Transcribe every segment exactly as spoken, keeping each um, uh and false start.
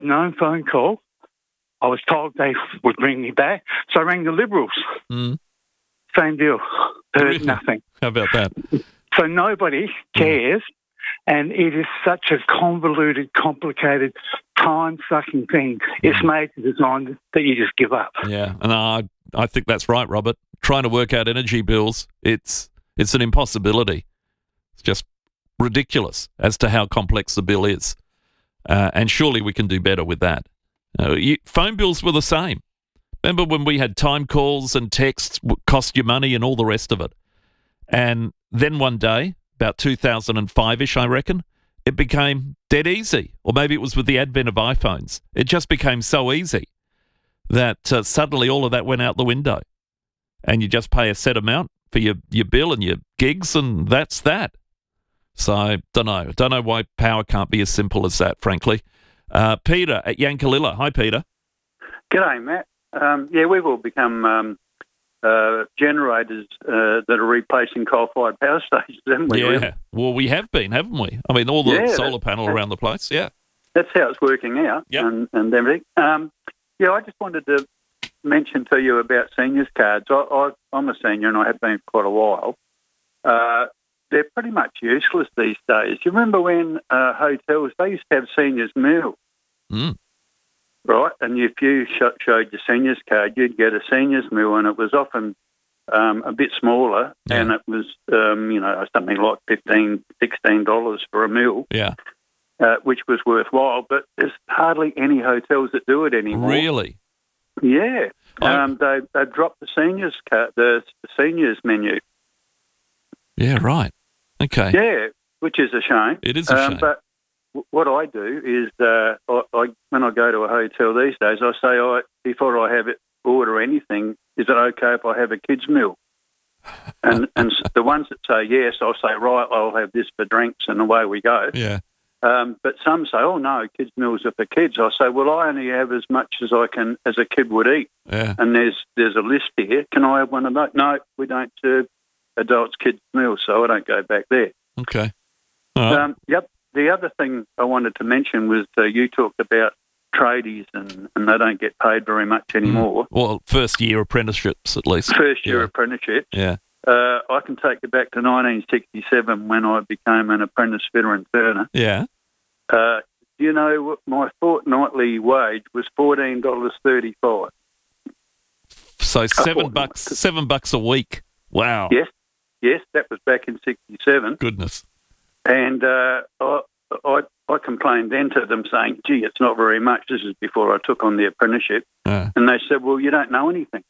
no phone call. I was told they would ring me back, so I rang the Liberals. Mm. Same deal. Heard Really? nothing. How about that? So nobody cares, and it is such a convoluted, complicated, time-sucking thing. It's made to design that you just give up. Yeah, and I I think that's right, Robert. Trying to work out energy bills, it's it's an impossibility. It's just ridiculous as to how complex the bill is. Uh, and surely we can do better with that. Uh, you, phone bills were the same. Remember when we had time calls and texts cost you money and all the rest of it? And then one day, about two thousand five-ish, I reckon, it became dead easy. Or maybe it was with the advent of iPhones. It just became so easy that uh, suddenly all of that went out the window. And you just pay a set amount for your, your bill and your gigs, and that's that. So, don't know. Don't know why power can't be as simple as that, frankly. Uh, Peter at Yankalilla. Hi, Peter. G'day, Matt. Um, yeah, we've all become um, uh, generators uh, that are replacing coal-fired power stations, haven't we? Yeah. Really? Well, we have been, haven't we? I mean, all the Yeah, solar panel around the place, yeah. That's how it's working out. Yep. and, and everything. Um, yeah, I just wanted to mention to you about seniors cards. I, I, I'm a senior and I have been for quite a while. Uh, they're pretty much useless these days. You remember when uh, hotels, they used to have seniors meals, Mm. right? And if you sh- showed your seniors card, you'd get a seniors meal, and it was often um, a bit smaller, Yeah. and it was, um, you know, something like fifteen dollars, sixteen dollars for a meal, Yeah. uh, which was worthwhile. But there's hardly any hotels that do it anymore. Really? Yeah, I- um, they they dropped the seniors car, the, the seniors menu. Yeah, right. Okay. Yeah, which is a shame. It is a um, shame. But w- what I do is, uh, I, I when I go to a hotel these days, I say, I before I have it order anything, is it okay if I have a kids meal? And and s- the ones that say yes, I'll say, right, I'll have this for drinks, and away we go. Yeah. Um, but some say, oh no, kids meals are for kids. I say, well, I only have as much as I can, as a kid would eat. Yeah. And there's there's a list here. Can I have one of those? No, we don't serve adults kids meals, so I don't go back there. Okay. All right. Um, yep. The other thing I wanted to mention was uh, you talked about tradies and, and they don't get paid very much anymore. Well, first year apprenticeships at least. First year Yeah. apprenticeship. Yeah. Uh, I can take you back to nineteen sixty-seven when I became an apprentice fitter and turner. Yeah. Uh, do you know what my fortnightly wage was? fourteen dollars thirty-five. So seven fortnight. bucks, seven bucks a week. Wow. Yes, yes, that was back in sixty-seven. Goodness. And uh, I, I, I complained then to them saying, gee, it's not very much. This is before I took on the apprenticeship. Uh, And they said, well, you don't know anything.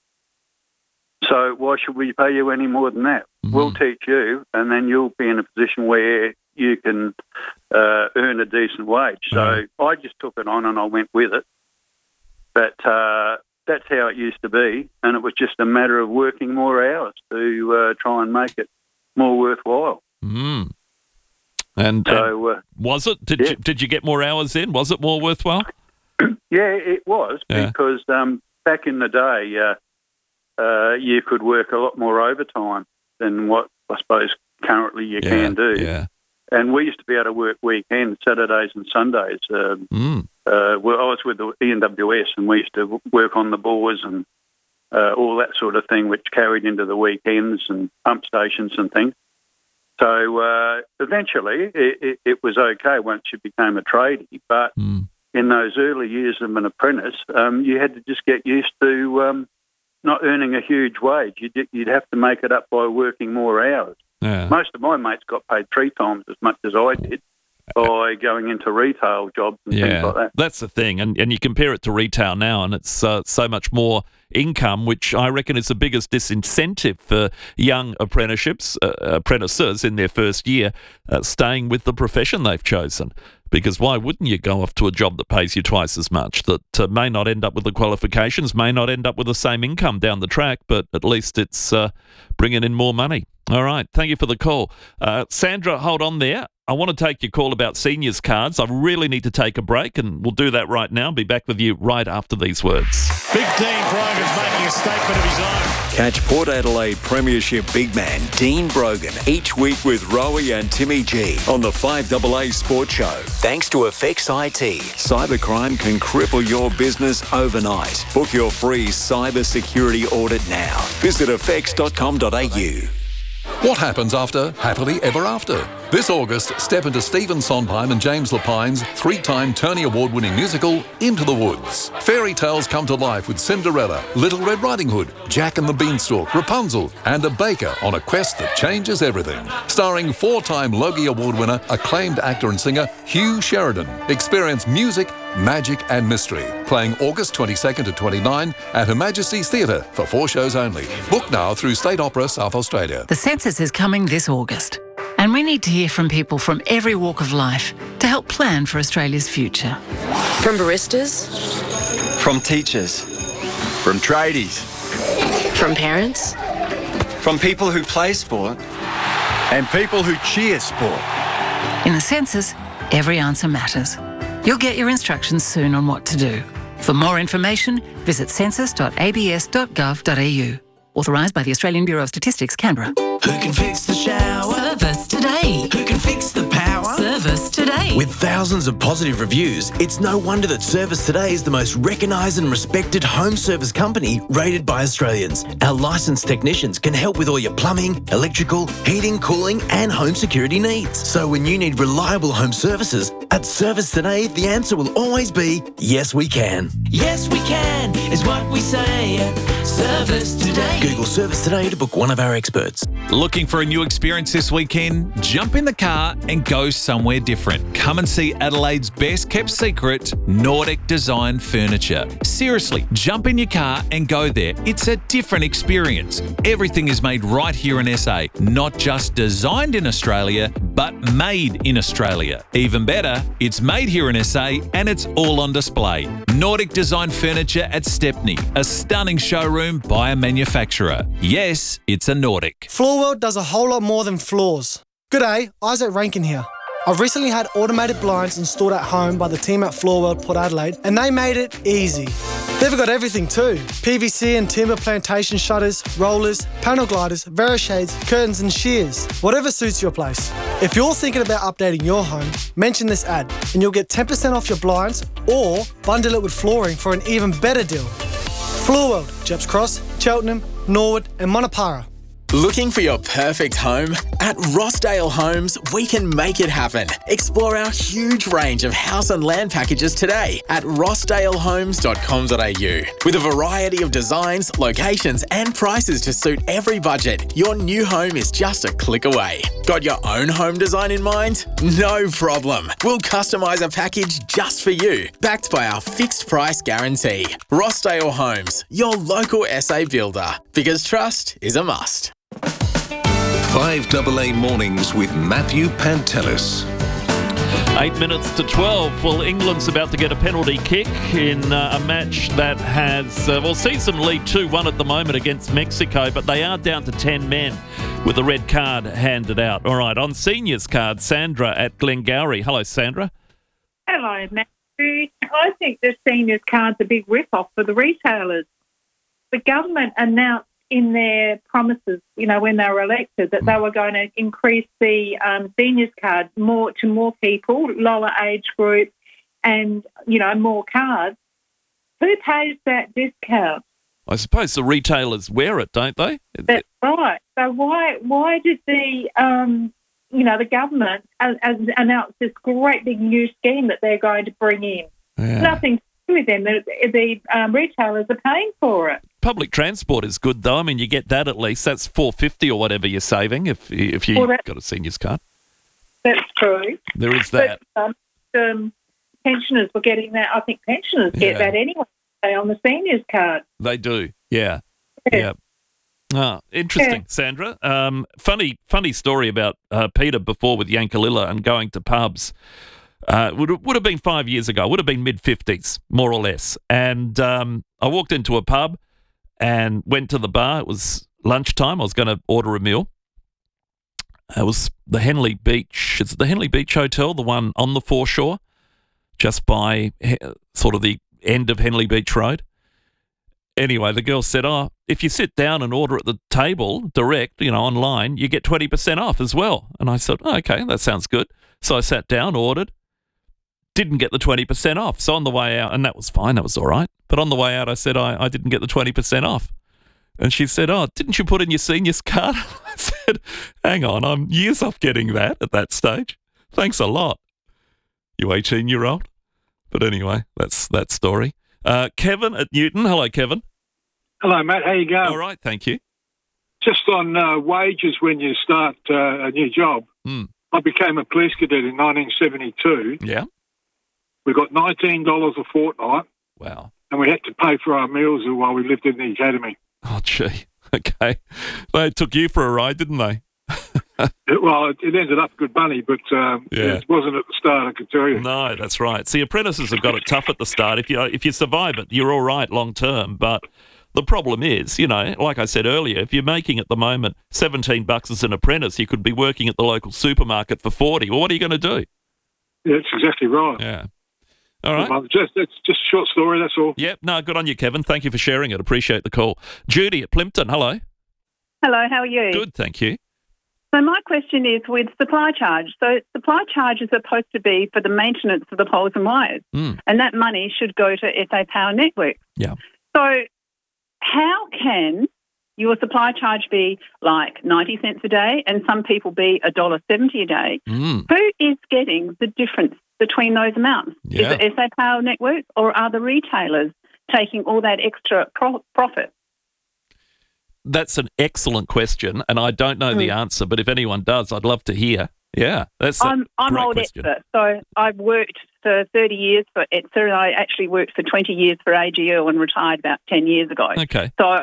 So why should we pay you any more than that? Mhm. We'll teach you, and then you'll be in a position where you can uh, earn a decent wage. So Right. I just took it on and I went with it. But uh, that's how it used to be, and it was just a matter of working more hours to uh, try and make it more worthwhile. mm. And, and So, uh, was it? Did yeah. you did you get more hours in? Was it more worthwhile? yeah, it was, Yeah. because um, back in the day, uh, uh, you could work a lot more overtime than what I suppose currently you yeah. can do. Yeah. And we used to be able to work weekends, Saturdays and Sundays. Um, Mm. uh, well, I was with the E N W S, and we used to work on the bores and uh, all that sort of thing, which carried into the weekends and pump stations and things. So uh, eventually it, it, it was okay once you became a tradie, but Mm. in those early years of an apprentice, um, you had to just get used to um, not earning a huge wage. You'd, you'd have to make it up by working more hours. Yeah. Most of my mates got paid three times as much as I did by going into retail jobs and Yeah, things like that. that's the thing, and and you compare it to retail now, and it's uh, so much more income, which I reckon is the biggest disincentive for young apprenticeships, uh, apprentices in their first year, uh, staying with the profession they've chosen. Because why wouldn't you go off to a job that pays you twice as much, that uh, may not end up with the qualifications, may not end up with the same income down the track, but at least it's uh, bringing in more money. All right, thank you for the call. Uh, Sandra, hold on there. I want to take your call about seniors cards. I really need to take a break, and we'll do that right now. Be back with you right after these words. Big Dean Brogan's making a statement of his own. Catch Port Adelaide Premiership big man Dean Brogan each week with Rowie and Timmy G on the five A A Sports Show. Thanks to Effects I T. Cybercrime can cripple your business overnight. Book your free cyber security audit now. Visit effects dot com dot a u. What happens after Happily Ever After? This August, step into Stephen Sondheim and James Lapine's three-time Tony Award-winning musical, Into the Woods. Fairy tales come to life with Cinderella, Little Red Riding Hood, Jack and the Beanstalk, Rapunzel, and a baker on a quest that changes everything. Starring four-time Logie Award winner, acclaimed actor and singer Hugh Sheridan. Experience music, magic and mystery. Playing August twenty-second to twenty-ninth at Her Majesty's Theatre for four shows only. Book now through State Opera South Australia. The census is coming this August, and we need to hear from people from every walk of life to help plan for Australia's future. From baristas, from teachers, from tradies, from parents, from people who play sport, and people who cheer sport. In the census, every answer matters. You'll get your instructions soon on what to do. For more information, visit census dot a b s dot gov dot a u. Authorised by the Australian Bureau of Statistics, Canberra. Who can fix the shower? Service Today. Who can fix the power? Service Today. With thousands of positive reviews, it's no wonder that Service Today is the most recognised and respected home service company rated by Australians. Our licensed technicians can help with all your plumbing, electrical, heating, cooling and home security needs. So when you need reliable home services, at Service Today, the answer will always be, yes we can. Yes we can is what we say at Service Today. Google Service Today to book one of our experts. Looking for a new experience this weekend? Jump in the car and go somewhere different. Come and see Adelaide's best kept secret, Nordic Design Furniture. Seriously, jump in your car and go there. It's a different experience. Everything is made right here in S A, not just designed in Australia, but made in Australia. Even better, it's made here in S A and it's all on display. Nordic Design Furniture at Stepney, a stunning showroom by a manufacturer. Yes, it's a Nordic. Floorworld does a whole lot more than floors. G'day, Isaac Rankin here. I've recently had automated blinds installed at home by the team at Floorworld Port Adelaide, and they made it easy. They've got everything too. P V C and timber plantation shutters, rollers, panel gliders, Verishades, curtains and shears. Whatever suits your place. If you're thinking about updating your home, mention this ad and you'll get ten percent off your blinds or bundle it with flooring for an even better deal. Floorworld, Jeps Cross, Cheltenham, Norwood and Monopara. Looking for your perfect home? At Rossdale Homes, we can make it happen. Explore our huge range of house and land packages today at rossdale homes dot com dot a u. With a variety of designs, locations and prices to suit every budget, your new home is just a click away. Got your own home design in mind? No problem. We'll customise a package just for you, backed by our fixed price guarantee. Rossdale Homes, your local S A builder, because trust is a must. five A A Mornings with Matthew Pantelis. Eight minutes to twelve. Well, England's about to get a penalty kick in uh, a match that has, uh, well, sees them lead two one at the moment against Mexico, but they are down to ten men with a red card handed out. All right, on seniors card, Sandra at Glengowrie. Hello, Sandra. Hello, Matthew. I think the seniors card's a big rip-off for the retailers. The government announced in their promises, you know, when they were elected, that they were going to increase the um, seniors card more to more people, lower age group, and, you know, more cards. Who pays that discount? I suppose the retailers wear it, don't they? That's right. So why why did the um, you know the government uh, uh, announce this great big new scheme that they're going to bring in? Yeah. Nothing to do with them. The, the um, retailers are paying for it. Public transport is good, though. I mean, you get that at least. That's four fifty or whatever you're saving if if you've well, got a seniors card. That's true. There is that. But, um, um, pensioners were getting that. I think pensioners get Yeah. that anyway on the seniors card. They do, yeah. Yeah. yeah. Ah, interesting, Yeah. Sandra. Um, funny, funny story about uh, Peter before with Yankalilla and going to pubs. Uh, would would have been five years ago. Would have been mid fifties, more or less. And um, I walked into a pub and went to the bar. It was lunchtime. I was going to order a meal, it was the Henley Beach. It's the Henley Beach Hotel, the one on the foreshore, just by he, sort of the end of Henley Beach Road. Anyway, the girl said, oh, if you sit down and order at the table direct, you know, online, you get twenty percent off as well. And I said, oh, okay, that sounds good. So I sat down, ordered, didn't get the twenty percent off. So on the way out, and that was fine, that was all right. But on the way out, I said, I, I didn't get the twenty percent off. And she said, oh, didn't you put in your seniors card? I said, hang on, I'm years off getting that at that stage. Thanks a lot, you eighteen-year-old. But anyway, that's that story. Uh, Kevin at Newton. Hello, Kevin. Hello, Matt. How you going? All right, thank you. Just on uh, wages when you start uh, a new job. Mm. I became a police cadet in nineteen seventy-two. Yeah. We got nineteen dollars a fortnight. Wow. And we had to pay for our meals while we lived in the academy. Oh, gee. Okay. They took you for a ride, didn't they? it, well, it, it ended up good money, but um, Yeah. it wasn't at the start, I can tell you. No, that's right. See, apprentices have got it tough at the start. If you if you survive it, you're all right long term. But the problem is, you know, like I said earlier, if you're making at the moment seventeen bucks as an apprentice, you could be working at the local supermarket for forty. Well, what are you going to do? Yeah, that's exactly right. Yeah. All right. Well, just, it's just a short story, that's all. Yep. No, good on you, Kevin. Thank you for sharing it. Appreciate the call. Judy at Plimpton. Hello. Hello, how are you? Good, thank you. So my question is with supply charge. So supply charge is supposed to be for the maintenance of the poles and wires, Mm. and that money should go to S A Power Network. Yeah. So how can your supply charge be like ninety cents a day and some people be one dollar seventy a day? Mm. Who is getting the difference between those amounts? Yeah. Is it S A Power Network or are the retailers taking all that extra pro- profit? That's an excellent question, and I don't know the Mm. answer, but if anyone does, I'd love to hear. Yeah, that's a I'm I'm great old question. expert, so I've worked for thirty years for E T S A. I actually worked for twenty years for A G L and retired about ten years ago. Okay. So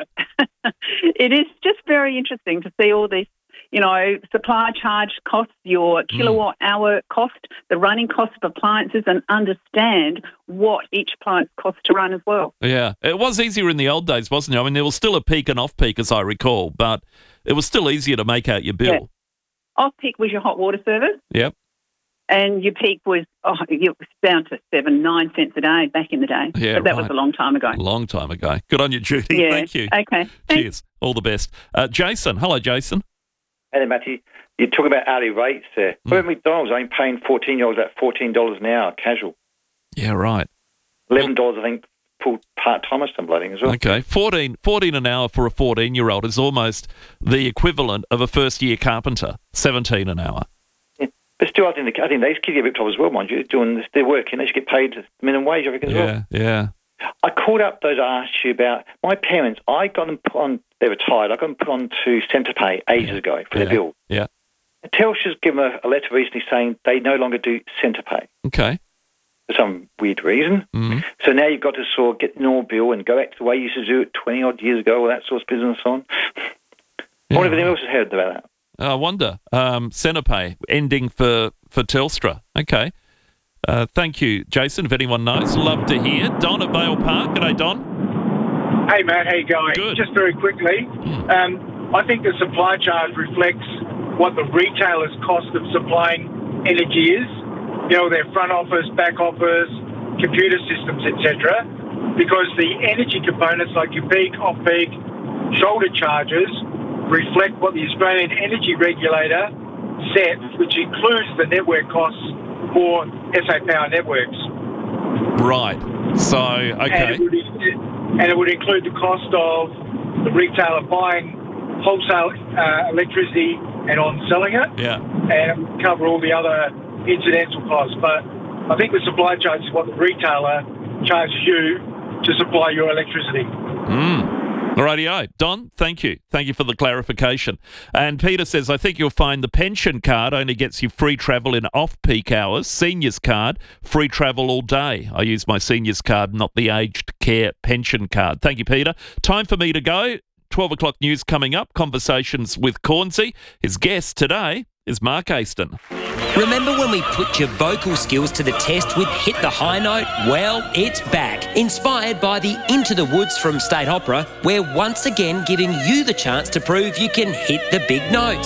it is just very interesting to see all this, you know, supply charge costs, your kilowatt hour cost, the running cost of appliances, and understand what each appliance costs to run as well. Yeah, it was easier in the old days, wasn't it? I mean, there was still a peak and off-peak, as I recall, but it was still easier to make out your bill. Yeah. Off-peak was your hot water service, Yep. and your peak was, oh, it was down to seven, nine cents a day back in the day. Yeah, but that was right. a long time ago. Long time ago. Good on you, Judy. Yeah. Thank you. Okay. Cheers. All the best. Uh, Jason. Hello, Jason. Hey there, Matthew. You talk about hourly rates there. Mm. What about McDonald's? I'm paying fourteen-year-olds about fourteen dollars an hour, casual. Yeah, right. eleven dollars, I think, full part-time or something, I think, as well. Okay. fourteen, fourteen an hour for a fourteen-year-old is almost the equivalent of a first-year carpenter, seventeen an hour. Yeah. But still, I think, the, I think these kids get ripped off as well, mind you, doing this, their work, and they should get paid minimum wage, I reckon, as Yeah, well. yeah. I called up those I asked you about. My parents, I got them put on, they're retired, I got them put on to Centre Pay ages ago for yeah. their bill. Yeah. Telstra's given a, a letter recently saying they no longer do Centre Pay Okay. for some weird reason. Mm. So now you've got to sort of get the normal bill and go back to the way you used to do it twenty-odd years ago, all that sort of business on. I wonder if anyone else has heard about that. I wonder. Um, Centerpay ending for, for Telstra. Okay. Uh, thank you, Jason. If anyone knows, love to hear. Don at Vale Park. G'day, Don. Hey, Matt, how you going? Good. Just very quickly, um, I think the supply charge reflects what the retailer's cost of supplying energy is. You know, their front office, back office, computer systems, et cetera. Because the energy components like your peak, off-peak, shoulder charges reflect what the Australian Energy Regulator sets, which includes the network costs for S A Power Networks. Right. So, okay. And it would, and it would include the cost of the retailer buying wholesale uh, electricity and on selling it. Yeah. And it would cover all the other incidental costs. But I think the supply charge is what the retailer charges you to supply your electricity. Mm. Rightio. Don, thank you. Thank you for the clarification. And Peter says, I think you'll find the pension card only gets you free travel in off-peak hours. Seniors card, free travel all day. I use my seniors card, not the aged care pension card. Thank you, Peter. Time for me to go. twelve o'clock news coming up. Conversations with Cornsey. His guest today is Mark Aston. Remember when we put your vocal skills to the test with Hit the High Note? Well, it's back. Inspired by the Into the Woods from State Opera, we're once again giving you the chance to prove you can hit the big notes.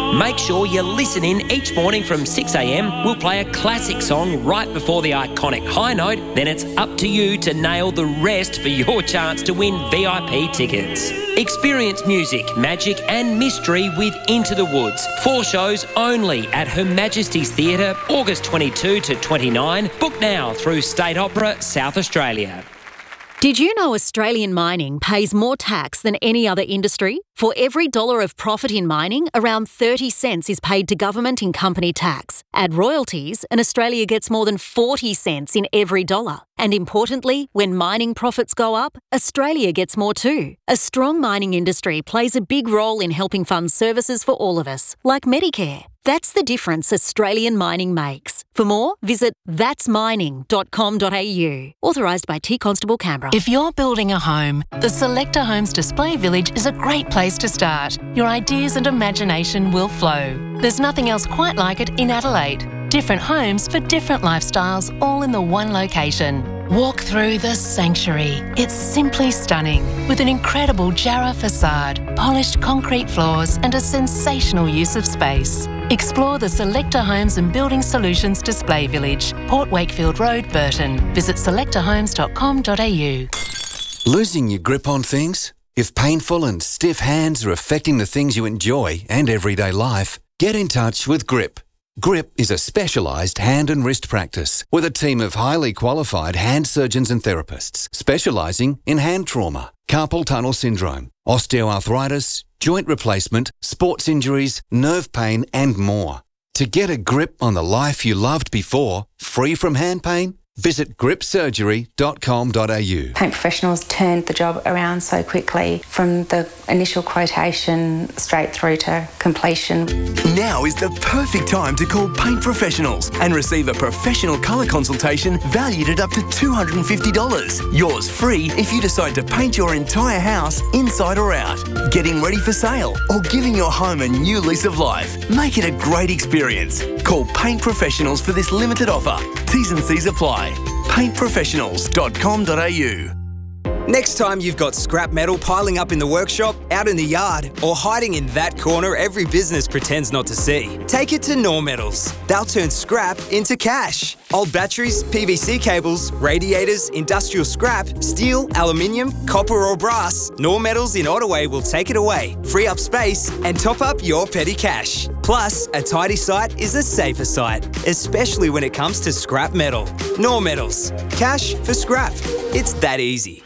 Make sure you listen in each morning from six a m. We'll play a classic song right before the iconic high note. Then it's up to you to nail the rest for your chance to win V I P tickets. Experience music, magic and mystery with Into the Woods. Four shows only at Her Majesty's Theatre, August twenty-second to twenty-ninth. Book now through State Opera, South Australia. Did you know Australian mining pays more tax than any other industry? For every dollar of profit in mining, around thirty cents is paid to government in company tax. Add royalties, and Australia gets more than forty cents in every dollar. And importantly, when mining profits go up, Australia gets more too. A strong mining industry plays a big role in helping fund services for all of us, like Medicare. That's the difference Australian mining makes. For more, visit thats mining dot com dot a u. Authorised by T Constable Canberra. If you're building a home, the Selector Homes Display Village is a great place to start. Your ideas and imagination will flow. There's nothing else quite like it in Adelaide. Different homes for different lifestyles, all in the one location. Walk through the sanctuary. It's simply stunning, with an incredible Jarrah facade, polished concrete floors and a sensational use of space. Explore the Selector Homes and Building Solutions Display Village, Port Wakefield Road, Burton. Visit selector homes dot com dot a u. Losing your grip on things? If painful and stiff hands are affecting the things you enjoy and everyday life, get in touch with Grip. Grip is a specialised hand and wrist practice with a team of highly qualified hand surgeons and therapists specialising in hand trauma, carpal tunnel syndrome, osteoarthritis, joint replacement, sports injuries, nerve pain and more. To get a grip on the life you loved before, free from hand pain, visit grip surgery dot com dot a u. Paint Professionals turned the job around so quickly from the initial quotation straight through to completion. Now is the perfect time to call Paint Professionals and receive a professional colour consultation valued at up to two hundred fifty dollars. Yours free if you decide to paint your entire house inside or out, getting ready for sale or giving your home a new lease of life. Make it a great experience. Call Paint Professionals for this limited offer. T's and C's apply. paint professionals dot com dot a u. Next time you've got scrap metal piling up in the workshop, out in the yard, or hiding in that corner every business pretends not to see, take it to Nor Metals. They'll turn scrap into cash. Old batteries, P V C cables, radiators, industrial scrap, steel, aluminium, copper or brass, Nor Metals in Ottaway will take it away, free up space and top up your petty cash. Plus, a tidy site is a safer site, especially when it comes to scrap metal. Nor Metals. Cash for scrap. It's that easy.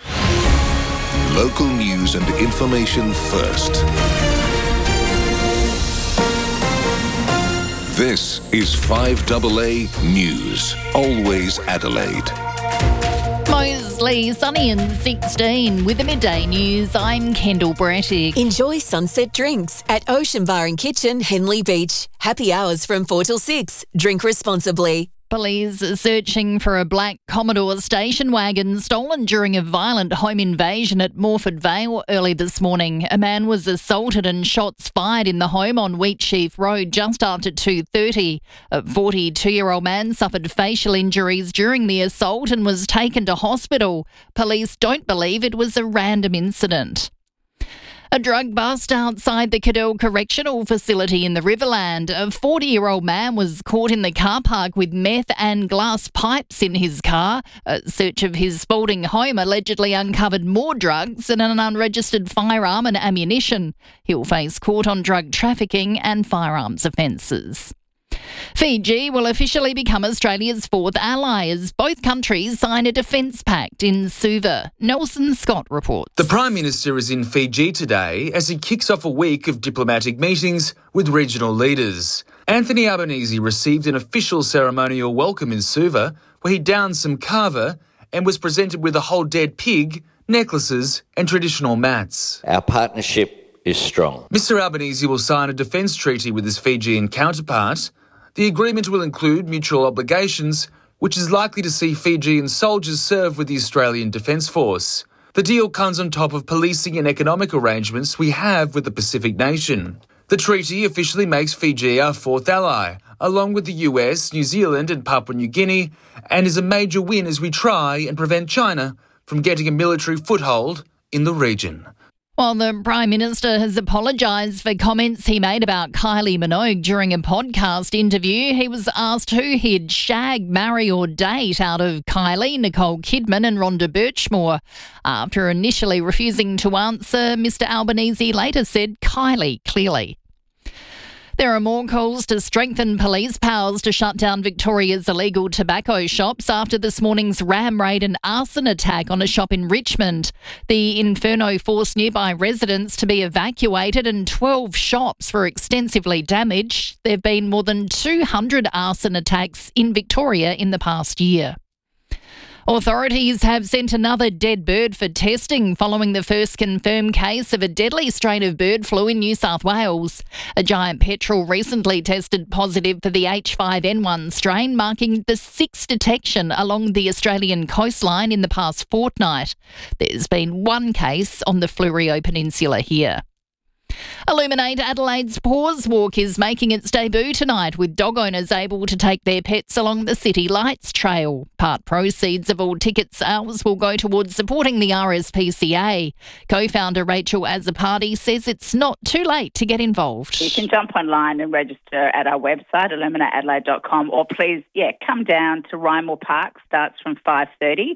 Local news and information first. This is five A A News. Always Adelaide. Mostly sunny and sixteen. With the midday news, I'm Kendall Brattick. Enjoy sunset drinks at Ocean Bar and Kitchen, Henley Beach. Happy hours from four till six. Drink responsibly. Police are searching for a black Commodore station wagon stolen during a violent home invasion at Morford Vale early this morning. A man was assaulted and shots fired in the home on Wheatsheaf Road just after two thirty. A forty-two-year-old man suffered facial injuries during the assault and was taken to hospital. Police don't believe it was a random incident. A drug bust outside the Cadell Correctional Facility in the Riverland. A forty-year-old man was caught in the car park with meth and glass pipes in his car. A search of his Spalding home allegedly uncovered more drugs and an unregistered firearm and ammunition. He'll face court on drug trafficking and firearms offences. Fiji will officially become Australia's fourth ally as both countries sign a defence pact in Suva. Nelson Scott reports. The Prime Minister is in Fiji today as he kicks off a week of diplomatic meetings with regional leaders. Anthony Albanese received an official ceremonial welcome in Suva where he downed some kava and was presented with a whole dead pig, necklaces and traditional mats. Our partnership is strong. Mister Albanese will sign a defence treaty with his Fijian counterpart. The agreement will include mutual obligations, which is likely to see Fijian soldiers serve with the Australian Defence Force. The deal comes on top of policing and economic arrangements we have with the Pacific nation. The treaty officially makes Fiji our fourth ally, along with the U S, New Zealand and Papua New Guinea, and is a major win as we try and prevent China from getting a military foothold in the region. Well, the Prime Minister has apologised for comments he made about Kylie Minogue during a podcast interview. He was asked who he'd shag, marry or date out of Kylie, Nicole Kidman and Rhonda Birchmore. After initially refusing to answer, Mister Albanese later said Kylie, clearly. There are more calls to strengthen police powers to shut down Victoria's illegal tobacco shops after this morning's ram raid and arson attack on a shop in Richmond. The Inferno forced nearby residents to be evacuated and twelve shops were extensively damaged. There have been more than two hundred arson attacks in Victoria in the past year. Authorities have sent another dead bird for testing following the first confirmed case of a deadly strain of bird flu in New South Wales. A giant petrel recently tested positive for the H five N one strain, marking the sixth detection along the Australian coastline in the past fortnight. There's been one case on the Fleurieu Peninsula here. Illuminate Adelaide's Paws Walk is making its debut tonight, with dog owners able to take their pets along the City Lights Trail. Part proceeds of all ticket sales will go towards supporting the R S P C A. Co-founder Rachel Azzopardi says it's not too late to get involved. You can jump online and register at our website, illuminate adelaide dot com, or please, yeah, come down to Rymore Park. Starts from five thirty.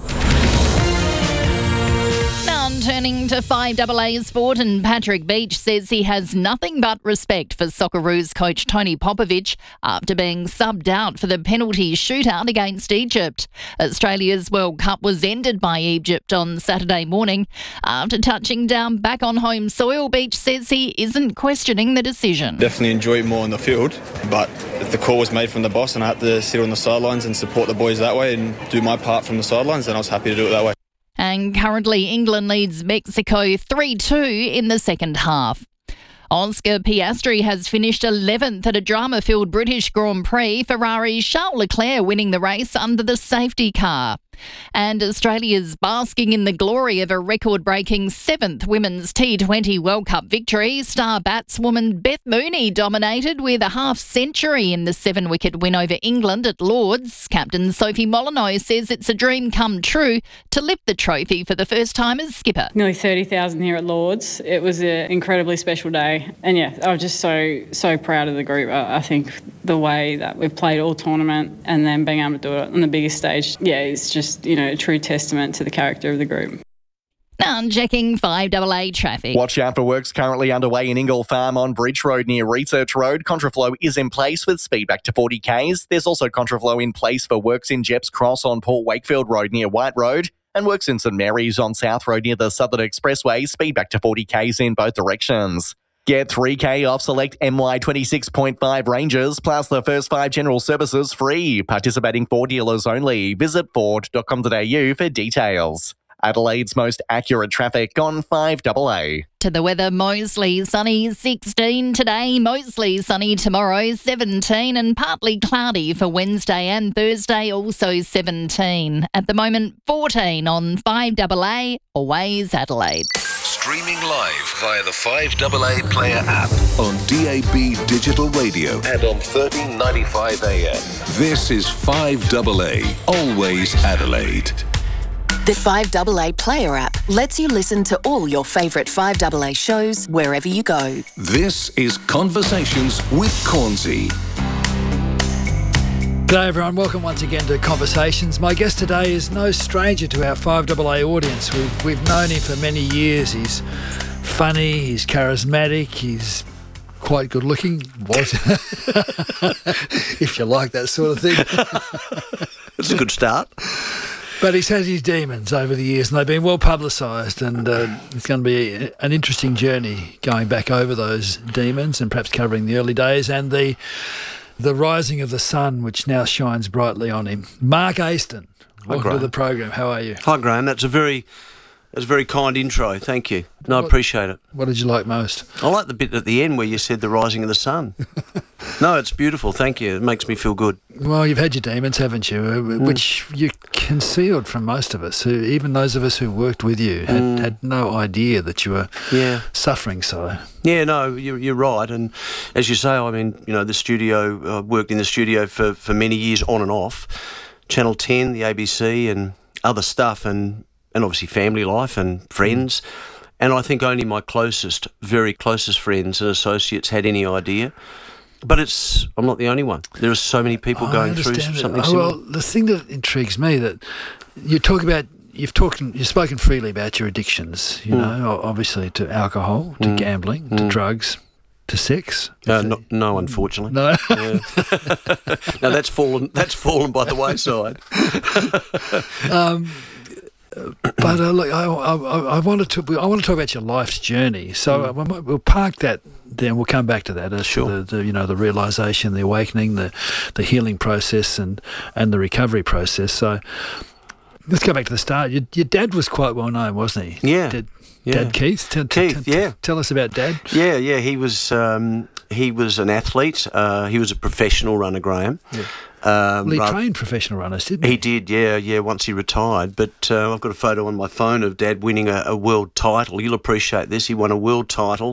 Now turning to five A A sport, and Patrick Beach says he has nothing but respect for Socceroos coach Tony Popovic after being subbed out for the penalty shootout against Egypt. Australia's World Cup was ended by Egypt on Saturday morning. After touching down back on home soil, Beach says he isn't questioning the decision. Definitely enjoy it more on the field, but if the call was made from the boss and I had to sit on the sidelines and support the boys that way and do my part from the sidelines, then I was happy to do it that way. And currently England leads Mexico three two in the second half. Oscar Piastri has finished eleventh at a drama-filled British Grand Prix, Ferrari's Charles Leclerc winning the race under the safety car. And Australia's basking in the glory of a record-breaking seventh Women's T twenty World Cup victory. Star batswoman Beth Mooney dominated with a half-century in the seven-wicket win over England at Lord's. Captain Sophie Molyneux says it's a dream come true to lift the trophy for the first time as skipper. Nearly thirty thousand here at Lord's. It was an incredibly special day. And yeah, I'm just so, so proud of the group. I think the way that we've played all tournament and then being able to do it on the biggest stage, yeah, it's just, you know, a true testament to the character of the group. Now checking five A A traffic. Watch out for works currently underway in Ingle Farm on Bridge Road near Research Road. Contraflow is in place with speed back to forty kays. There's also contraflow in place for works in Jepps Cross on Port Wakefield Road near White Road, and works in St Mary's on South Road near the Southern Expressway. Speed back to forty kays in both directions. Get three K off select M Y twenty-six point five ranges, plus the first five general services free. Participating Ford dealers only. Visit ford dot com dot a u for details. Adelaide's most accurate traffic on five A A. To the weather, mostly sunny, sixteen today, mostly sunny tomorrow, seventeen, and partly cloudy for Wednesday and Thursday, also seventeen. At the moment, fourteen on five A A, always Adelaide. Streaming live via the five A A Player app on D A B Digital Radio and on thirteen ninety-five A M. This is five A A, always Adelaide. The five A A Player app lets you listen to all your favourite five A A shows wherever you go. This is Conversations with Cornsey. G'day everyone, welcome once again to Conversations. My guest today is no stranger to our five A A audience. We've, we've known him for many years. He's funny, he's charismatic, he's quite good looking. Was if you like that sort of thing. It's a good start. But he's had his demons over the years and they've been well publicised, and uh, it's going to be an interesting journey going back over those demons and perhaps covering the early days and the the rising of the sun, which now shines brightly on him. Mark Aston, welcome to the program. How are you? Hi, Graham. That's a very, that's a very kind intro. Thank you. No, I appreciate it. What did you like most? I like the bit at the end where you said the rising of the sun. No, it's beautiful. Thank you. It makes me feel good. Well, you've had your demons, haven't you? Mm. Which you concealed from most of us, who, even those of us who worked with you, had, mm. had no idea that you were yeah. suffering so. Yeah, no, you're, you're right. And as you say, I mean, you know, the studio, I worked in the studio for, for many years on and off. Channel ten, the A B C and other stuff, and, and obviously family life and friends. Mm. And I think only my closest, very closest friends and associates had any idea. But it's I'm not the only one. There are so many people I going through understand something it. similar. Well, the thing that intrigues me that you talk about, you've talked, you've spoken freely about your addictions. You Mm. know, obviously to alcohol, to Mm. gambling, to Mm. drugs, to sex. Uh, no, no, unfortunately. No. Yeah. No, that's fallen. That's fallen by the wayside. um, but uh, look, I, I, I wanted to. I want to talk about your life's journey. So uh, we'll, we'll park that. Then we'll come back to that. As Sure. to the, the you know the realization, the awakening, the the healing process, and and the recovery process. So let's go back to the start. Your, your dad was quite well known, wasn't he? Yeah. Dad, Yeah. Dad Keith. T- t- Keith, t- yeah. Tell us about Dad. Yeah, yeah. He was um, he was an athlete. Uh, he was a professional runner, Graham. Yeah. Um, Well, he rather- trained professional runners, didn't he? He did, yeah, yeah, once he retired. But uh, I've got a photo on my phone of Dad winning a, a world title. You'll appreciate this. He won a world title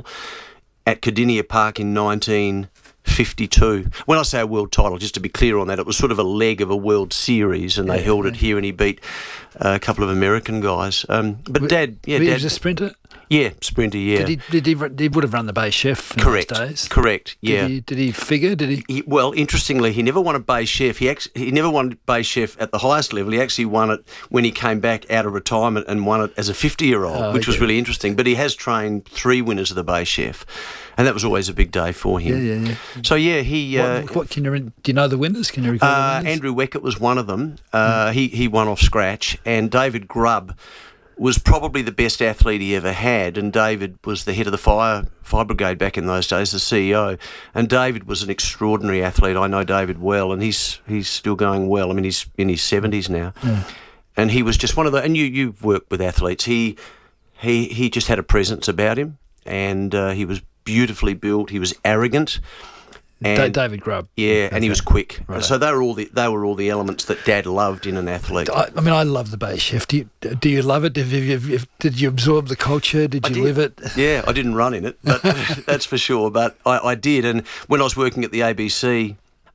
at Cardinia Park in nineteen fifty-two. When I say a world title, just to be clear on that, it was sort of a leg of a World Series, and they Yeah, held yeah. it here, and he beat uh, a couple of American guys. Um, but Dad, yeah, he Dad was a sprinter. Yeah, sprinter, yeah. Did he? Did he? ru- He would have run the Bay Chef in Correct. those days. Correct. Yeah. Did he, did he figure? Did he? He, well, interestingly, he never won a Bay Chef. He act, he never won Bay Chef at the highest level. He actually won it when he came back out of retirement and won it as a fifty-year-old, Oh, which was okay. really interesting. But he has trained three winners of the Bay Chef, and that was always a big day for him. Yeah, yeah, yeah. So yeah, he. Uh, what, what can you? re- Do you know the winners? Can you recall uh, the winners? Andrew Weckett was one of them. Uh, he he won off scratch, and David Grubb was probably the best athlete he ever had, and David was the head of the fire fire brigade back in those days, the C E O. And David was an extraordinary athlete. I know David well, and he's he's still going well. I mean, he's in his seventies now, Yeah. and he was just one of the. And you you've worked with athletes. He he he just had a presence about him, and uh, he was beautifully built. He was arrogant. Da- And, David Grubb. yeah, and he was quick. Right. So they were all the they were all the elements that Dad loved in an athlete. I, I mean, I love the Bay Chef. Do you, do you love it? Have you, have you- did you absorb the culture? Did I you did. live it? Yeah, I didn't run in it, but that's for sure. But I, I did, and when I was working at the A B C,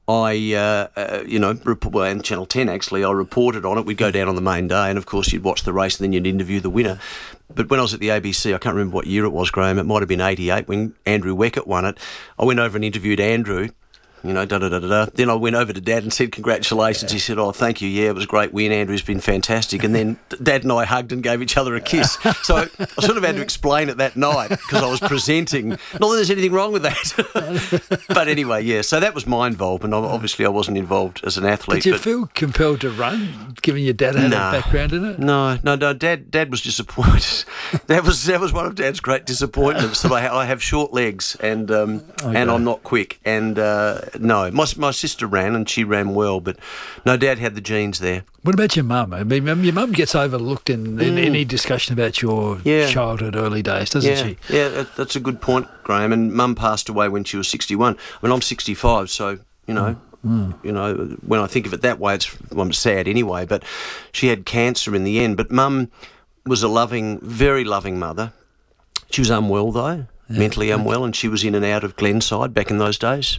I, uh, uh, you know, rep- well, and Channel ten actually, I reported on it. We'd go down on the main day, and of course you'd watch the race, and then you'd interview the winner. But when I was at the A B C, I can't remember what year it was, Graham. It might have been eighty-eight when Andrew Weckett won it. I went over and interviewed Andrew. You know, da da da da da. Then I went over to Dad and said, congratulations. He said, oh, thank you. Yeah, it was a great win. Andrew's been fantastic. And then Dad and I hugged and gave each other a kiss. So I sort of had to explain it that night because I was presenting. Not that there's anything wrong with that. But anyway, yeah. So that was my involvement. Obviously, I wasn't involved as an athlete. Did you but feel compelled to run, given your dad had Nah. a background in it? No, no, no. Dad, Dad was disappointed. that was that was one of Dad's great disappointments. That I, ha- I have short legs and um, Okay. and I'm not quick. And uh, no, my my sister ran and she ran well, but no, Dad had the genes there. What about your mum? I mean, your mum gets overlooked in, in Mm. any discussion about your Yeah. childhood, early days, doesn't yeah, she? yeah, that, that's a good point, Graham. And Mum passed away when she was sixty-one. I mean, I'm sixty-five, so you know. Mm. You know, when I think of it that way, it's well, I'm sad anyway. But she had cancer in the end. But Mum was a loving, very loving mother. She was unwell though, Yeah. mentally unwell, and she was in and out of Glenside back in those days.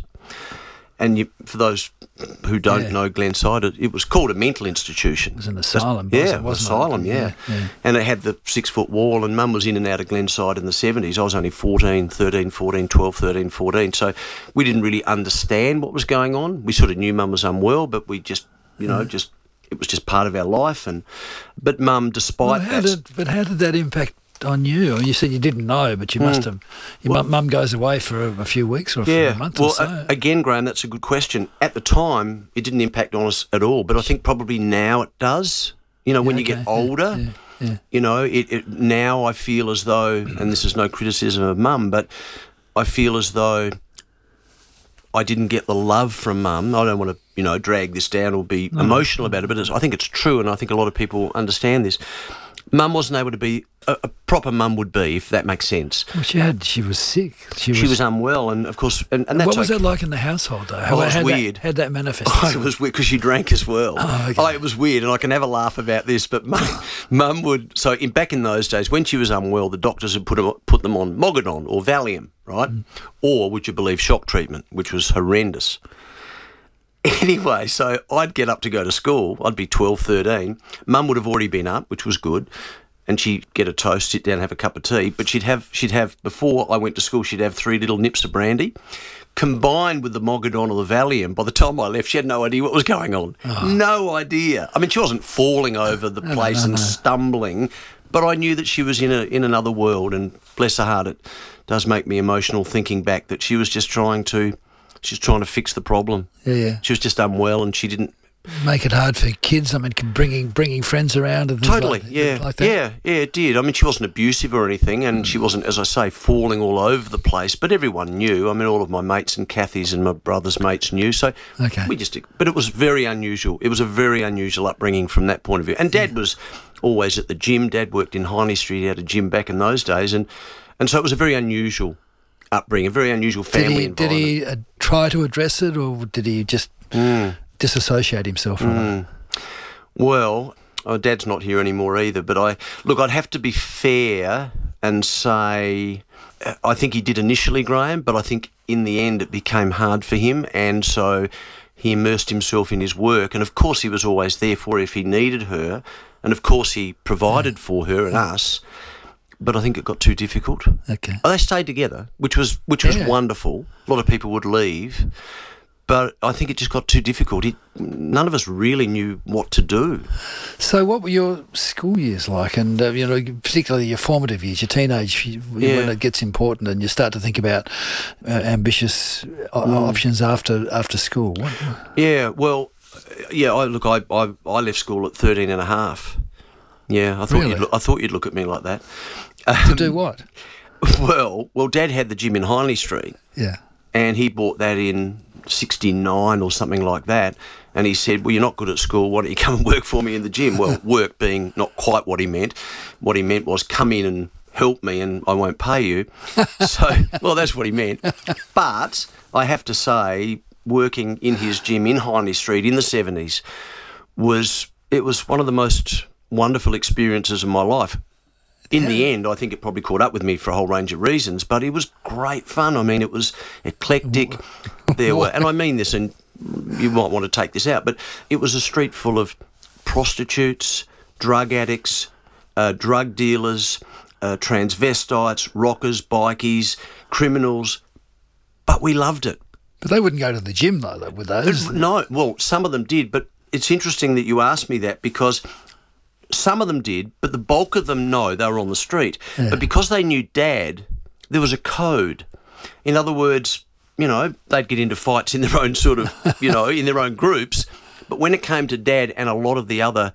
And you, for those who don't Yeah. know Glenside, it, it was called a mental institution. It was an asylum, yeah, wasn't it? Wasn't it? asylum, yeah. Yeah, yeah. And it had the six-foot wall, and Mum was in and out of Glenside in the seventies. I was only fourteen, thirteen, fourteen, twelve, thirteen, fourteen, so we didn't really understand what was going on. We sort of knew Mum was unwell, but we just, you know, Mm. just it was just part of our life. And But Mum, Well, despite how that... did, but how did that impact on you? You said you didn't know, but you must Mm. have. Your mum mum goes away for a, a few weeks or for Yeah, a month well, or so. a- again, Graham, that's a good question. At the time, it didn't impact on us at all, but I think probably now it does. You know, when you okay, get yeah, older, yeah, yeah. you know, it, it now I feel as though, and this is no criticism of Mum, but I feel as though I didn't get the love from Mum. I don't want to, you know, drag this down or be No. emotional about it, but it's, I think it's true, and I think a lot of people understand this. Mum wasn't able to be a, a proper mum would be, if that makes sense. Well, she had. She was sick. She was, She was unwell, and of course, and, and that's what was okay. that like in the household, though? Oh, it was had weird. That, had that manifested? Oh, it was weird because she drank as well. Oh, okay. Oh, it was weird, and I can have a laugh about this. But mum, mum would so in back in those days when she was unwell, the doctors would put them, put them on Mogadon or Valium, right? Mm. Or would you believe shock treatment, which was horrendous. Anyway, so I'd get up to go to school. I'd be twelve, thirteen. Mum would have already been up, which was good. and she'd get a toast, sit down, have a cup of tea. But she'd have, she'd have before I went to school, she'd have three little nips of brandy, combined with the Mogadon or the Valium. By the time I left, she had no idea what was going on. Oh. No idea. I mean, she wasn't falling over the no, place no, no, and no. stumbling, but I knew that she was in a in another world. And bless her heart, it does make me emotional thinking back that she was just trying to, she was trying to fix the problem. Yeah, yeah. She was just unwell, and she didn't. Make it hard for kids. I mean, bringing bringing friends around and things totally, like, yeah, like that. yeah, yeah. It did. I mean, she wasn't abusive or anything, and mm. she wasn't, as I say, falling all over the place. But everyone knew. I mean, all of my mates and Kathy's and my brother's mates knew. So okay. we just. But it was very unusual. It was a very unusual upbringing from that point of view. And Dad yeah. was always at the gym. Dad worked in Highney Street. He had a gym back in those days, and and so it was a very unusual upbringing, a very unusual family did he, environment. Did he uh, try to address it, or did he just Mm. disassociate himself from Mm. it? Well, oh, Dad's not here anymore either, but I look, I'd have to be fair and say uh, I think he did initially, Graham, but I think in the end it became hard for him, and so he immersed himself in his work, and of course he was always there for her if he needed her, and of course he provided for her and us, but I think it got too difficult. Okay. Oh, they stayed together, which was which was Yeah. wonderful. A lot of people would leave. But I think it just got too difficult. It, none of us really knew what to do. So what were your school years like? And, uh, you know, particularly your formative years, your teenage, you, Yeah. when it gets important and you start to think about uh, ambitious uh, Mm. options after after school. What? Yeah, well, yeah, I, look, I, I, I left school at thirteen and a half. Yeah, I thought, Really? you'd look, I thought you'd look at me like that. To do what? Well, well, Dad had the gym in Highney Street. Yeah. And he bought that in sixty-nine or something like that, and he said, well, you're not good at school, why don't you come and work for me in the gym? Well, work being not quite what he meant. What he meant was come in and help me and I won't pay you. So, well, that's what he meant. But I have to say, working in his gym in Highney Street in the seventies was, it was one of the most wonderful experiences of my life. In the end, I think it probably caught up with me for a whole range of reasons, but it was great fun. I mean, it was eclectic. There were, and I mean this, and you might want to take this out, but it was a street full of prostitutes, drug addicts, uh, drug dealers, uh, transvestites, rockers, bikies, criminals, but we loved it. But they wouldn't go to the gym, though, would those? No, well, some of them did, but it's interesting that you asked me that because some of them did, but the bulk of them, no, they were on the street. Yeah. But because they knew Dad, there was a code. In other words, you know, they'd get into fights in their own sort of, you know, in their own groups. But when it came to Dad and a lot of the other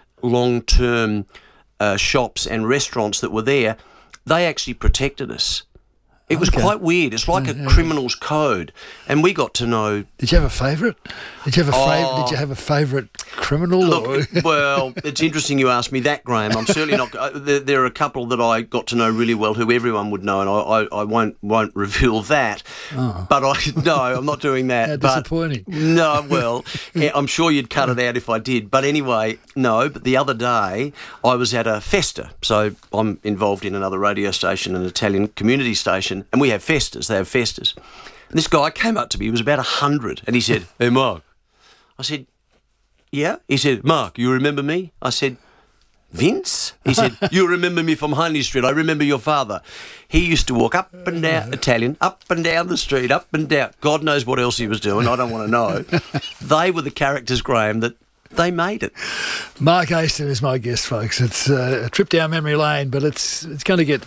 long-term uh, shops and restaurants that were there, they actually protected us. It was Okay. quite weird. It's like Yeah, a yeah. criminal's code. And we got to know... Did you have a favourite? Did you have a Oh. favourite? Did you have a favourite criminal? Look, or? well, it's interesting you asked me that, Graham. I'm certainly not... Uh, there, there are a couple that I got to know really well who everyone would know, and I, I, I won't won't reveal that. Oh. But I no, I'm not doing that. How but, disappointing. No, well, yeah, I'm sure you'd cut it out if I did. But anyway, no, but the other day I was at a festa. So I'm involved in another radio station, an Italian community station, and we have festas. They have festas. And this guy came up to me, he was about one hundred, and he said, "Hey, Mark." I said, "Yeah?" He said, "Mark, you remember me?" I said, "Vince?" He said, "You remember me from Highney Street. I remember your father. He used to walk up and down, Italian, up and down the street, up and down. God knows what else he was doing. I don't want to know." They were the characters, Graham, that they made it. Mark Aston is my guest, folks. It's uh, a trip down memory lane, but it's it's going to get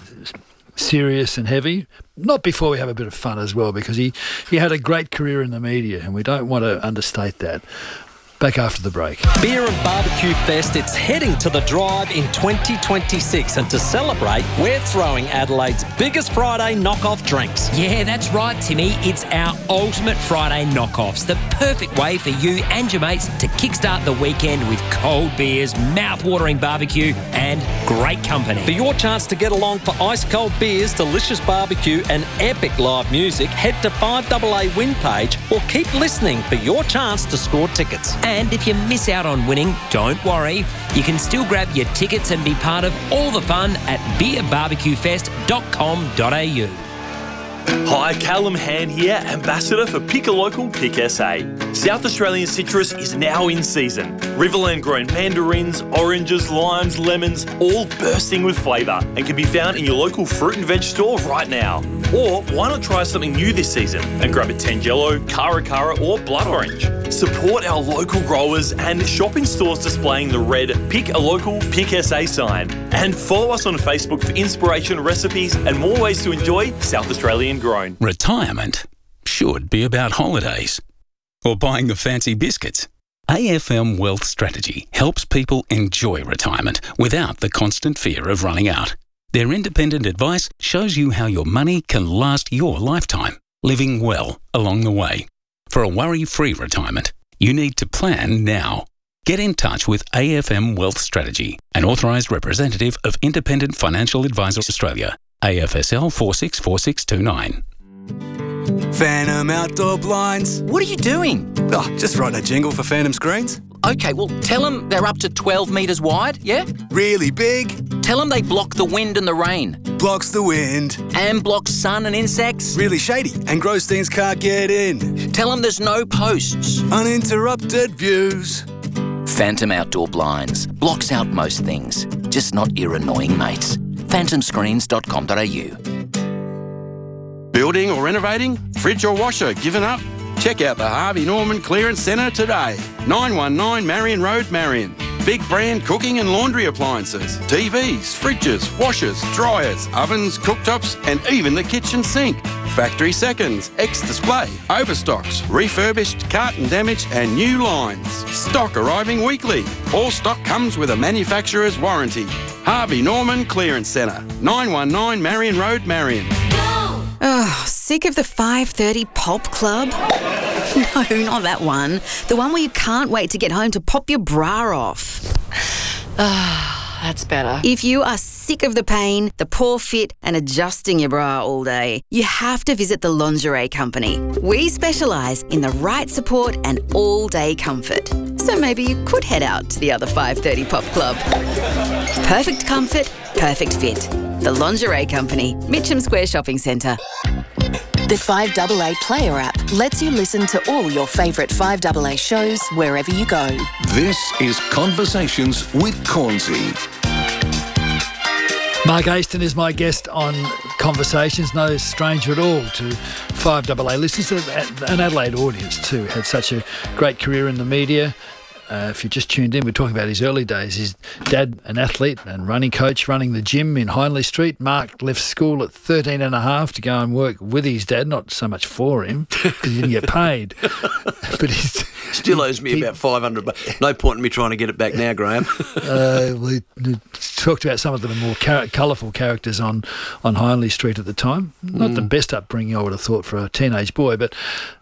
serious and heavy. Not before we have a bit of fun as well, because he, he had a great career in the media, and we don't want to understate that. Back after the break. Beer and Barbecue Fest, it's heading to the Drive in twenty twenty-six, and to celebrate, we're throwing Adelaide's biggest Friday knockoff drinks. Yeah, that's right, Timmy. It's our ultimate Friday knockoffs, the perfect way for you and your mates to kickstart the weekend with cold beers, mouth-watering barbecue and great company. For your chance to get along for ice-cold beers, delicious barbecue and epic live music, head to five A A Win page or keep listening for your chance to score tickets. And if you miss out on winning, don't worry. You can still grab your tickets and be part of all the fun at beer barbecue fest dot com dot a u. Hi, Callum Hand here, Ambassador for Pick a Local, Pick S A. South Australian citrus is now in season. Riverland grown mandarins, oranges, limes, lemons, all bursting with flavour and can be found in your local fruit and veg store right now. Or why not try something new this season and grab a Tangelo, Cara Cara or Blood Orange. Support our local growers and shop in stores displaying the red Pick a Local, Pick S A sign. And follow us on Facebook for inspiration, recipes and more ways to enjoy South Australian grown. Retirement should be about holidays or buying the fancy biscuits. A F M Wealth Strategy helps people enjoy retirement without the constant fear of running out. Their independent advice shows you how your money can last your lifetime, living well along the way. For a worry-free retirement, you need to plan now. Get in touch with A F M Wealth Strategy, an authorised representative of Independent Financial Advisors Australia, A F S L four six four six two nine. Phantom Outdoor Blinds. What are you doing? Oh, just writing a jingle for Phantom Screens. Okay, well, tell them they're up to twelve metres wide, yeah? Really big. Tell them they block the wind and the rain. Blocks the wind. And blocks sun and insects. Really shady and gross things can't get in. Tell them there's no posts. Uninterrupted views. Phantom Outdoor Blinds. Blocks out most things, just not your annoying mates. phantom screens dot com dot a u. Building or renovating? Fridge or washer given up? Check out the Harvey Norman Clearance Centre today. nine one nine Marion Road, Marion. Big brand cooking and laundry appliances, T Vs, fridges, washers, dryers, ovens, cooktops and even the kitchen sink. Factory seconds, ex-display, overstocks, refurbished, carton damage and new lines. Stock arriving weekly. All stock comes with a manufacturer's warranty. Harvey Norman Clearance Centre, nine one nine Marion Road, Marion. Oh, sick of the five thirty Pop Club? No, not that one. The one where you can't wait to get home to pop your bra off. Ah, that's better. If you are sick of the pain, the poor fit and adjusting your bra all day, you have to visit the Lingerie Company. We specialise in the right support and all-day comfort. So maybe you could head out to the other five thirty Pop Club. Perfect comfort, perfect fit. The Lingerie Company, Mitcham Square Shopping Centre. The five A A Player app lets you listen to all your favourite five A A shows wherever you go. This is Conversations with Cornsey. Mark Aston is my guest on Conversations, no stranger at all to five A A listeners, an Adelaide audience too. Had such a great career in the media. Uh, if you just tuned in, we're talking about his early days. His dad, an athlete and running coach, running the gym in Hindley Street. Mark left school at thirteen and a half to go and work with his dad, not so much for him, because he didn't get paid. But he's... Still owes me he, about five hundred bucks. No point in me trying to get it back now, Graham. uh, we talked about some of the more car- colourful characters on, on Hindley Street at the time. Not mm. the best upbringing, I would have thought, for a teenage boy, but...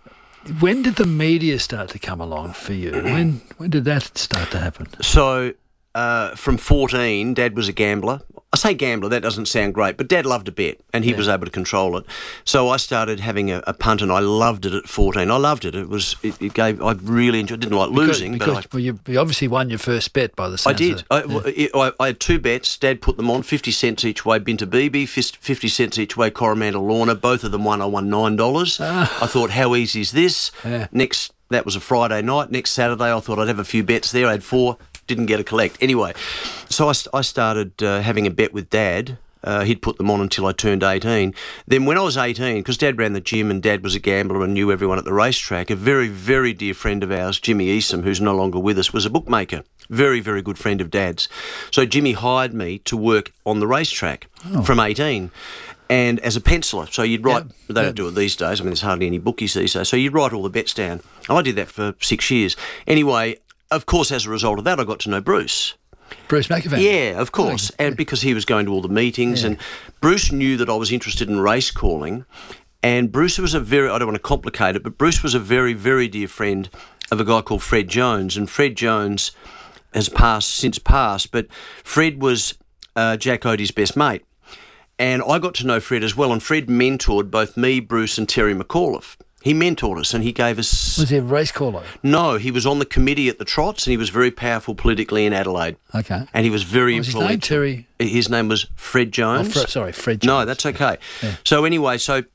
When did the media start to come along for you? When when did that start to happen? So, uh, from fourteen, Dad was a gambler. I say gambler, that doesn't sound great, but Dad loved a bet and he yeah. was able to control it. So I started having a, a punt and I loved it at fourteen. I loved it. It was it, it gave. I really enjoyed. Didn't like losing, because, because, but I, well, you, you obviously won your first bet by the sounds I did. Of it. I, yeah. I, I had two bets. Dad put them on, fifty cents each way. Binta Beebe, fifty cents each way. Coromandel Lorna. Both of them won. I won nine dollars. Ah. I thought, how easy is this? Yeah. Next, that was a Friday night. Next Saturday, I thought I'd have a few bets there. I had four. Didn't get a collect. Anyway, so I, I started uh, having a bet with Dad. Uh, he'd put them on until I turned eighteen. Then when I was eighteen, because Dad ran the gym and Dad was a gambler and knew everyone at the racetrack, a very, very dear friend of ours, Jimmy Easom, who's no longer with us, was a bookmaker. Very, very good friend of Dad's. So Jimmy hired me to work on the racetrack oh. from eighteen. And as a penciler, so you'd write, yep. they don't yep. do it these days, I mean, there's hardly any bookies these days, so you'd write all the bets down. I did that for six years. Anyway, of course, as a result of that, I got to know Bruce. Bruce McAvan? Yeah, of course, oh, and because he was going to all the meetings, yeah. and Bruce knew that I was interested in race calling, and Bruce was a very, I don't want to complicate it, but Bruce was a very, very dear friend of a guy called Fred Jones, and Fred Jones has passed, since passed, but Fred was uh, Jack Odie's best mate. And I got to know Fred as well, and Fred mentored both me, Bruce and Terry McAuliffe. He mentored us and he gave us... Was he a race caller? No, he was on the committee at the Trots and he was very powerful politically in Adelaide. Okay. And he was very what was employed. His name, Terry? His name was Fred Jones. Oh, Fre- sorry, Fred Jones. No, that's okay. Yeah. So anyway, so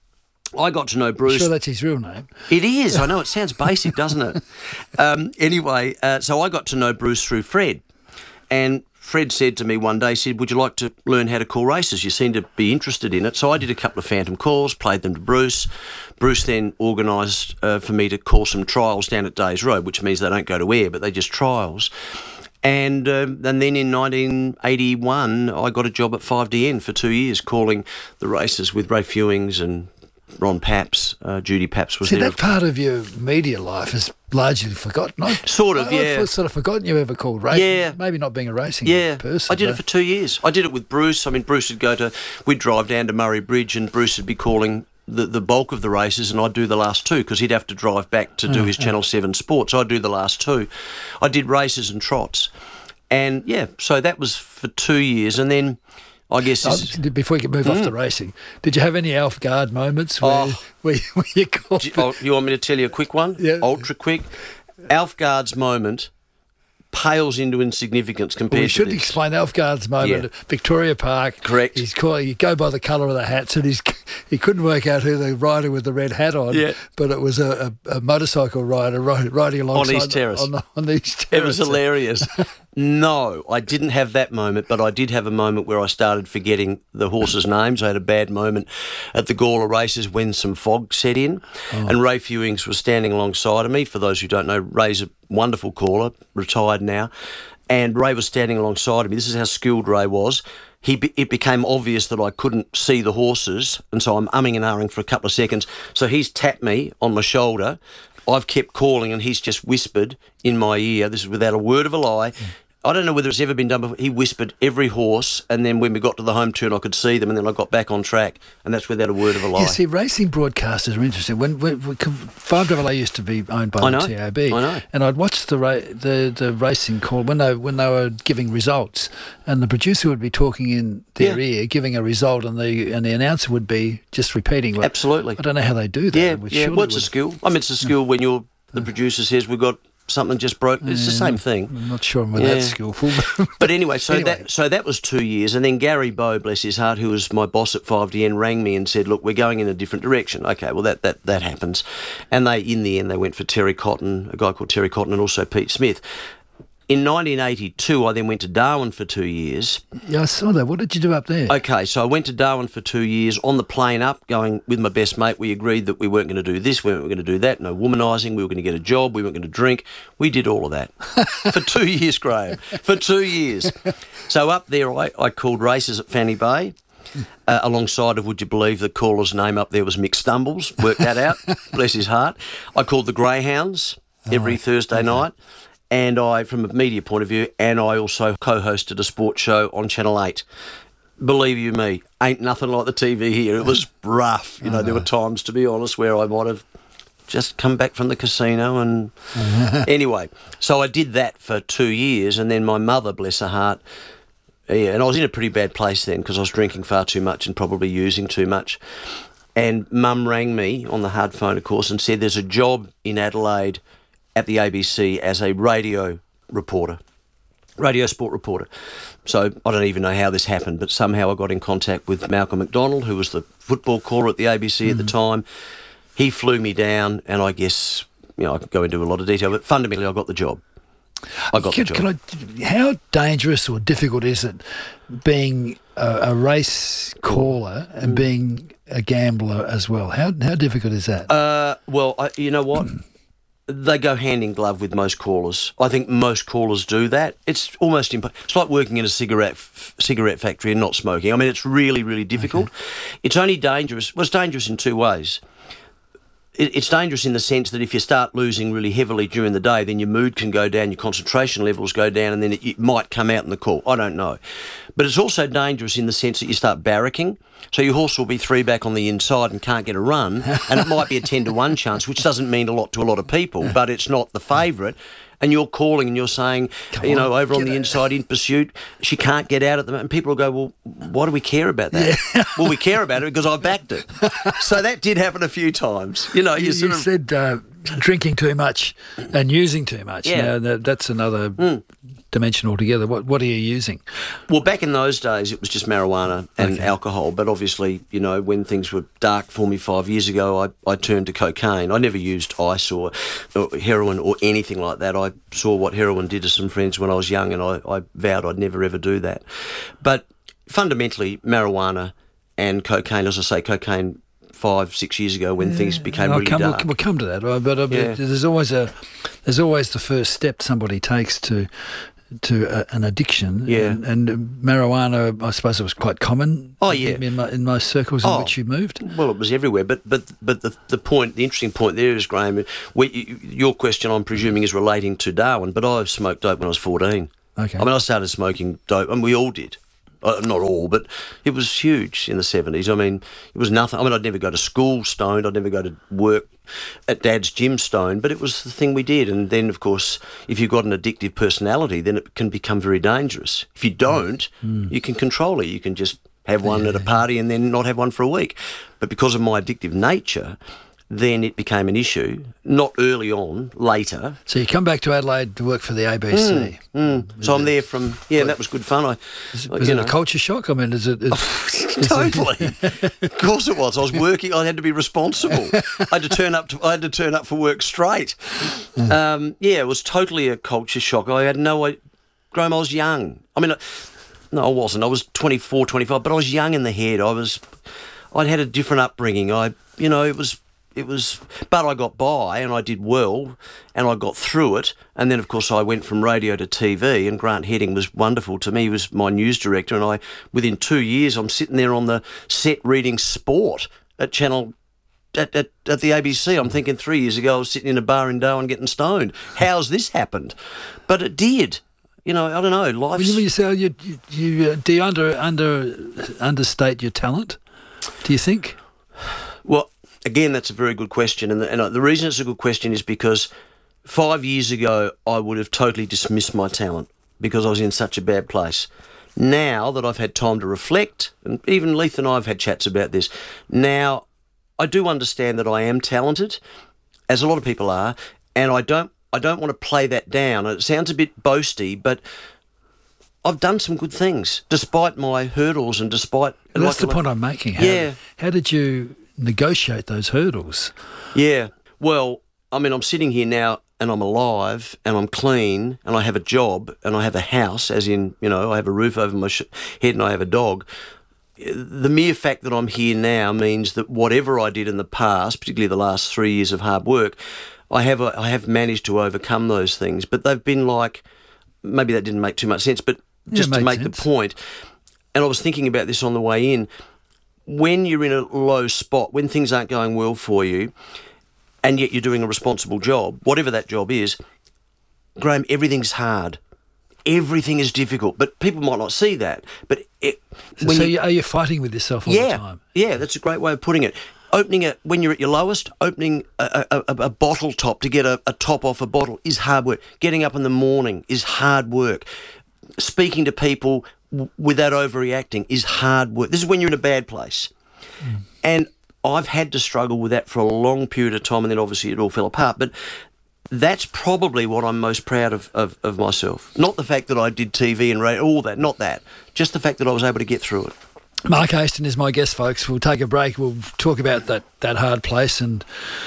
I got to know Bruce. I'm sure that's his real name. It is. I know. It sounds basic, doesn't it? Um, anyway, uh, so I got to know Bruce through Fred. And Fred said to me one day, he said, would you like to learn how to call races? You seem to be interested in it. So I did a couple of phantom calls, played them to Bruce. Bruce then organised uh, for me to call some trials down at Days Road, which means they don't go to air, but they're just trials. And um, and then in nineteen eighty-one, I got a job at five D N for two years, calling the races with Ray Fewings and Ron Paps. Uh, Judy Paps was See, there. that part of your media life is largely forgotten. I, Sort of, I, yeah. I've sort of forgotten you ever called racing. Yeah. Maybe not being a racing Yeah, person. I did but- it for two years. I did it with Bruce. I mean, Bruce would go to, we'd drive down to Murray Bridge and Bruce would be calling the, the bulk of the races and I'd do the last two because he'd have to drive back to do Oh, his yeah. Channel seven Sports. I'd do the last two. I did races and trots. And, yeah, so that was for two years. And then I guess... Oh, this- before you can move off Mm. to racing, did you have any Alf Guard moments where, Oh. where, where you called... Do you, oh, you want me to tell you a quick one? Yeah. Ultra quick. Alf Guard's moment pales into insignificance compared Well, we to should this. explain Alf Guard's moment Yeah. at Victoria Park. Correct. He's called, you go by the colour of the hats, and he's he couldn't work out who the rider with the red hat on. Yeah. But it was a, a, a motorcycle rider ri- riding alongside East Terrace. On, the, on East Terrace. It was hilarious. No, I didn't have that moment, but I did have a moment where I started forgetting the horses' names. I had a bad moment at the Gawler races when some fog set in, Oh. and Ray Fewings was standing alongside of me. For those who don't know, Ray's a wonderful caller, retired now, and Ray was standing alongside of me. This is how skilled Ray was. He be, it became obvious that I couldn't see the horses, and so I'm umming and ahhing for a couple of seconds. So he's tapped me on my shoulder. I've kept calling, and he's just whispered in my ear. This is without a word of a lie. I don't know whether it's ever been done before. He whispered every horse, and then when we got to the home turn, I could see them, and then I got back on track, and that's without a word of a lie. Yeah, see, racing broadcasters are interesting. When, when, when five A A used to be owned by I the know, T A B, I know. and I'd watch the ra- the the racing call when they when they were giving results, and the producer would be talking in their Yeah. ear, giving a result, and the and the announcer would be just repeating. What, Absolutely. I don't know how they do that. Yeah, which yeah. surely What's a would- skill? I mean, it's a skill when you're the producer says we've got something just broke. It's the Yeah, same thing. I'm not sure I'm that Yeah. skillful. But anyway, so Anyway. that so that was two years, and then Gary Bowe, bless his heart, who was my boss at five D N, rang me and said, "Look, we're going in a different direction." Okay, well that that that happens, and they in the end they went for Terry Cotton, a guy called Terry Cotton, and also Pete Smith. In nineteen eighty-two, I then went to Darwin for two years. Yeah, I saw that. What did you do up there? Okay, so I went to Darwin for two years on the plane up, going with my best mate. We agreed that we weren't going to do this, we weren't going to do that, no womanising, we were going to get a job, we weren't going to drink. We did all of that for two years, Graham, for two years. So up there, I, I called races at Fanny Bay. Uh, alongside of, would you believe, the caller's name up there was Mick Stumbles. Worked that out, bless his heart. I called the Greyhounds every Oh, Thursday okay. night. And I, from a media point of view, and I also co-hosted a sports show on Channel eight. Believe you me, ain't nothing like the T V here. It was rough. You know, there were times, to be honest, where I might have just come back from the casino and... Anyway, so I did that for two years, and then my mother, bless her heart, yeah, and I was in a pretty bad place then because I was drinking far too much and probably using too much. And Mum rang me on the hard phone, of course, and said there's a job in Adelaide at the A B C as a radio reporter, radio sport reporter. So I don't even know how this happened, but somehow I got in contact with Malcolm McDonald, who was the football caller at the A B C at the time. He flew me down, and I guess, you know, I could go into a lot of detail, but fundamentally I got the job. I got Can, the job. can I, how dangerous or difficult is it being a, a race caller and being a gambler as well? How how difficult is that? Uh, well, I, you know what? They go hand in glove with most callers. I think most callers do that. It's almost impossible. It's like working in a cigarette f- cigarette factory and not smoking. I mean, it's really, really difficult. Okay. It's only dangerous. Well, it's dangerous in two ways. It, it's dangerous in the sense that if you start losing really heavily during the day, then your mood can go down, your concentration levels go down, and then it, it might come out in the call. I don't know. But it's also dangerous in the sense that you start barracking. So your horse will be three back on the inside and can't get a run, and it might be a ten to one chance, which doesn't mean a lot to a lot of people, but it's not the favourite. And you're calling and you're saying, Come you know, on, over on get the out. inside in pursuit, she can't get out at the moment. And people will go, well, why do we care about that? Yeah. Well, we care about it because I backed it. So that did happen a few times. You know, you, you, sort you of... said uh, drinking too much and using too much. Yeah. Now, that, that's another Mm. dimension altogether. What what are you using? Well, back in those days, it was just marijuana and Okay. alcohol. But obviously, you know, when things were dark for me five years ago, I, I turned to cocaine. I never used ice or, or heroin or anything like that. I saw what heroin did to some friends when I was young, and I, I vowed I'd never ever do that. But fundamentally, marijuana and cocaine, as I say, cocaine five, six years ago when things became I'll really come, dark. We'll, we'll come to that, right? but, uh, but Yeah. there's always a there's always the first step somebody takes to to a, an addiction. Yeah. and, and marijuana, I suppose, it was quite common. Oh, yeah. in, in, mo- in most circles in Oh, which you moved. Well, it was everywhere. But but but the the point, the interesting point there is, Graham, we, you, your question, I'm presuming, is relating to Darwin. But I smoked dope when I was fourteen. Okay. I mean, I started smoking dope, and we all did. Uh, not all, but it was huge in the seventies. I mean, it was nothing. I mean, I'd never go to school stoned. I'd never go to work at Dad's gym stoned, but it was the thing we did. And then, of course, if you've got an addictive personality, then it can become very dangerous. If you don't, Mm. you can control it. You can just have one at a party and then not have one for a week. But because of my addictive nature, then it became an issue, not early on, later. So you come back to Adelaide to work for the A B C. Mm, mm. So I'm there from, yeah, that was good fun. I, Was, I- was you it know. a culture shock? I mean, is it... Is, is it- Totally. Of course it was. I was working. I had to be responsible. I had to turn up. To, I had to turn up for work straight. Um, yeah, it was totally a culture shock. I had no idea. Graham, I was young. I mean, I- no, I wasn't. I was twenty-four, twenty-five, but I was young in the head. I was. I'd had a different upbringing. I, you know, it was. It was, but I got by and I did well and I got through it. And then, of course, I went from radio to T V, and Grant Heading was wonderful to me. He was my news director, and I, within two years, I'm sitting there on the set reading sport at Channel, at, at, at the A B C. I'm thinking three years ago I was sitting in a bar in Darwin getting stoned. How's this happened? But it did. You know, I don't know. When Life's... you, you say you, you, you uh, do you under under understate your talent? Do you think? Well, again, that's a very good question, and the, and the reason it's a good question is because five years ago I would have totally dismissed my talent because I was in such a bad place. Now that I've had time to reflect, and even Leith and I have had chats about this, now I do understand that I am talented, as a lot of people are, and I don't I don't want to play that down. It sounds a bit boasty, but I've done some good things despite my hurdles and despite. Well, that's like- the point I'm making. How, Yeah. How did you negotiate those hurdles? Yeah. Well, I mean, I'm sitting here now and I'm alive and I'm clean and I have a job and I have a house, as in, you know, I have a roof over my sh- head and I have a dog. The mere fact that I'm here now means that whatever I did in the past, particularly the last three years of hard work, I have a, I have managed to overcome those things. But they've been like, maybe that didn't make too much sense, but Yeah, just it to made make sense. the point, and I was thinking about this on the way in, when you're in a low spot, when things aren't going well for you, and yet you're doing a responsible job, whatever that job is, Graham, everything's hard. Everything is difficult, but people might not see that. But it, So, when so you- you, are you fighting with yourself all yeah, the time? yeah, that's a great way of putting it. Opening it when you're at your lowest, opening a, a, a, a bottle top to get a, a top off a bottle is hard work. Getting up in the morning is hard work. Speaking to people w- without overreacting is hard work. This is when you're in a bad place. Mm. And I've had to struggle with that for a long period of time, and then obviously it all fell apart. But that's probably what I'm most proud of, of, of myself. Not the fact that I did T V and radio, all that, not that. Just the fact that I was able to get through it. Mark Haston is my guest, folks. We'll take a break. We'll talk about that, that hard place and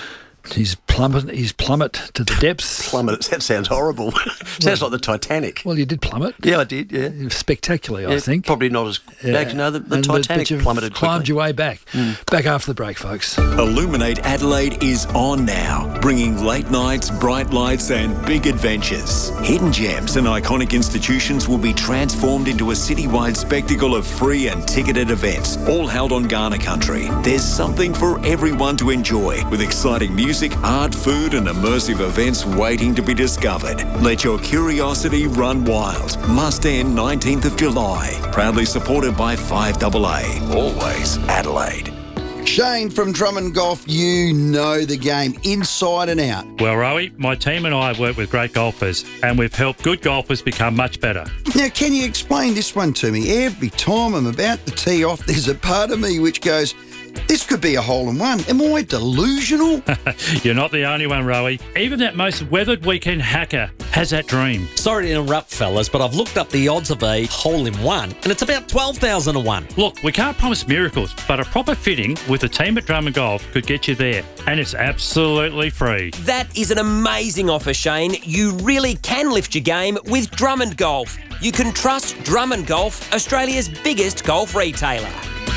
his plummet, his plummet to the depths. Plummet, that sounds horrible. Sounds like the Titanic. Well, you did plummet. Yeah, I did, yeah. Spectacularly, I Yeah, think. Probably not as... Yeah. Actually, no, the, the And- but- but Titanic you've plummeted climbed quickly. your way back. Back after the break, folks. Illuminate Adelaide is on now, bringing late nights, bright lights and big adventures. Hidden gems and iconic institutions will be transformed into a citywide spectacle of free and ticketed events, all held on Ghana country. There's something for everyone to enjoy, with exciting music, art, food and immersive events waiting to be discovered. Let your curiosity run wild. Must end nineteenth of July. Proudly supported by five A A. Always Adelaide. Shane from Drummond Golf, you know the game inside and out. Well, Rowie, my team and I have worked with great golfers, and we've helped good golfers become much better. Now, can you explain this one to me? Every time I'm about to tee off, there's a part of me which goes, this could be a hole-in-one. Am I delusional? You're not the only one, Rowie. Even that most weathered weekend hacker has that dream. Sorry to interrupt, fellas, but I've looked up the odds of a hole-in-one, and it's about twelve thousand to one. Look, we can't promise miracles, but a proper fitting with the team at Drummond Golf could get you there, and it's absolutely free. That is an amazing offer, Shane. You really can lift your game with Drummond Golf. You can trust Drummond Golf, Australia's biggest golf retailer.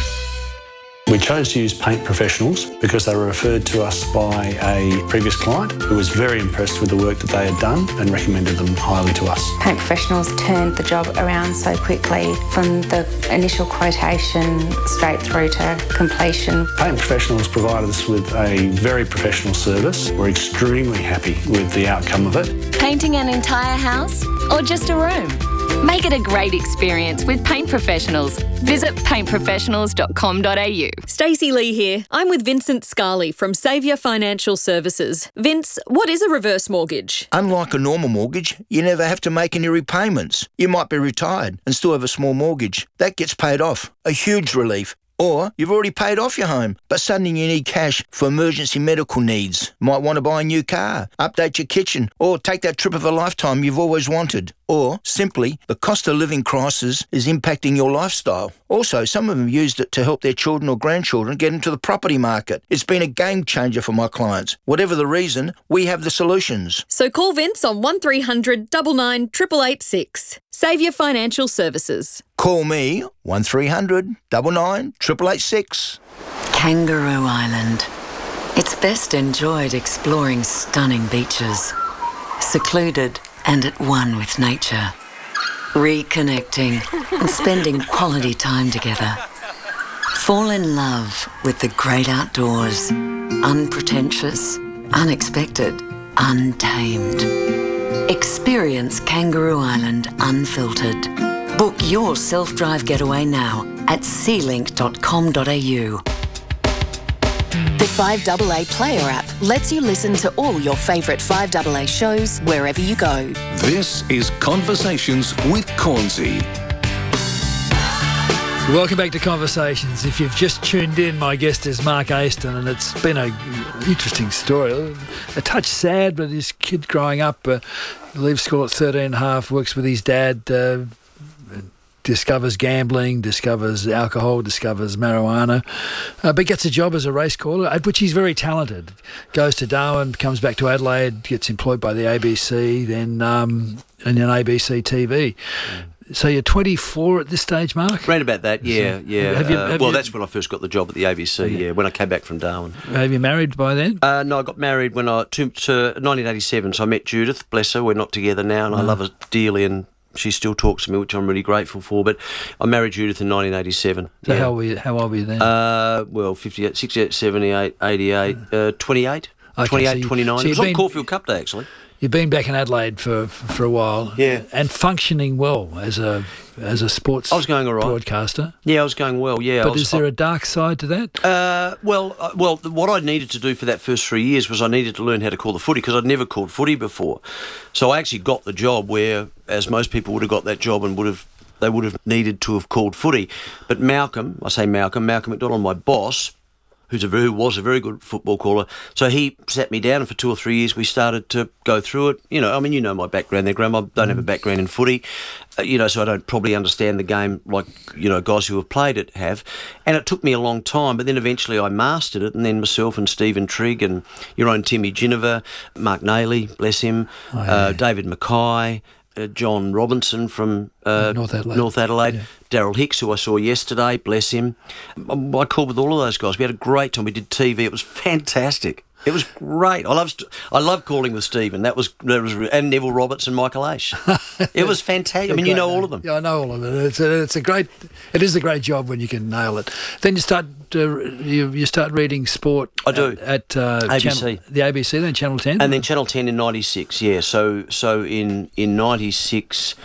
We chose to use Paint Professionals because they were referred to us by a previous client who was very impressed with the work that they had done and recommended them highly to us. Paint Professionals turned the job around so quickly from the initial quotation straight through to completion. Paint Professionals provided us with a very professional service. We're extremely happy with the outcome of it. Painting an entire house or just a room? Make it a great experience with Paint Professionals. Visit paint professionals dot com dot a u. Stacey Lee here. I'm with Vincent Scarley from Saviour Financial Services. Vince, what is a reverse mortgage? Unlike a normal mortgage, you never have to make any repayments. You might be retired and still have a small mortgage. That gets paid off. A huge relief. Or you've already paid off your home, but suddenly you need cash for emergency medical needs. Might want to buy a new car, update your kitchen, or take that trip of a lifetime you've always wanted. Or, simply, the cost of living crisis is impacting your lifestyle. Also, some of them used it to help their children or grandchildren get into the property market. It's been a game changer for my clients. Whatever the reason, we have the solutions. So call Vince on one three hundred nine nine eight eight eight six. Saviour Financial Services. Call me, one three hundred nine nine eight eight eight six. Kangaroo Island. It's best enjoyed exploring stunning beaches, secluded and at one with nature, reconnecting and spending quality time together. Fall in love with the great outdoors, unpretentious, unexpected, untamed. Experience Kangaroo Island unfiltered. Book your self-drive getaway now at sea link dot com dot a u. The five A A Player app lets you listen to all your favourite five A A shows wherever you go. This is Conversations with Cornsey. Welcome back to Conversations. If you've just tuned in, my guest is Mark Aston, and it's been an interesting story. A touch sad, but his kid growing up, uh, leaves school at thirteen and a half, works with his dad, uh, discovers gambling, discovers alcohol, discovers marijuana, uh, but gets a job as a race caller, at which he's very talented. Goes to Darwin, comes back to Adelaide, gets employed by the A B C, then um, and then A B C T V. Mm. So you're twenty-four at this stage, Mark? Around about that, yeah, So, yeah. have you- Uh, have well, you- that's when I first got the job at the A B C, yeah, when I came back from Darwin. Have you married by then? Uh, no, I got married when I to, to nineteen eighty-seven, so I met Judith, bless her, we're not together now, and I Oh. love her dearly, and she still talks to me, which I'm really grateful for, but I married Judith in nineteen eighty-seven. So yeah. how, were you, how old were you then? Uh, well, fifty-eight, sixty-eight, seventy-eight, eighty-eight, uh, twenty-eight, Okay, twenty-eight, so you- twenty-nine. so it you've was on been- Caulfield Cup Day, actually. You've been back in Adelaide for for a while, Yeah. and functioning well as a as a sports I was going all right. broadcaster. Yeah, I was going well, yeah. I But was, is there a dark side to that? Uh, well, uh, well, th- what I needed to do for that first three years was I needed to learn how to call the footy because I'd never called footy before. So I actually got the job where, as most people would have got that job and would have, they would have needed to have called footy. But Malcolm, I say Malcolm, Malcolm McDonald, my boss, who's a very, who was a very good football caller, so he sat me down, and for two or three years we started to go through it. You know, I mean, you know my background there, Graham. I don't have a background in footy, uh, you know, so I don't probably understand the game like, you know, guys who have played it have. And it took me a long time, but then eventually I mastered it, and then myself and Stephen Trigg and your own Timmy Ginniver, Mark Nailey, bless him, Oh, yeah. uh, David Mackay, uh, John Robinson from uh, North Adelaide. North Adelaide. Yeah. Daryl Hicks, who I saw yesterday, bless him. I I called with all of those guys. We had a great time. We did T V. It was fantastic. It was great. I love st- I love calling with Stephen. That was that was re- and Neville Roberts and Michael Aish. It was fantastic. I mean, you know all of them. Yeah, I know all of it. It's a, it's a great. It is a great job when you can nail it. Then you start uh, you you start reading sport. I do at, at uh, A B C. Channel, the A B C, then Channel ten, And then Channel ten in ninety-six, yeah. So so in in ninety-six,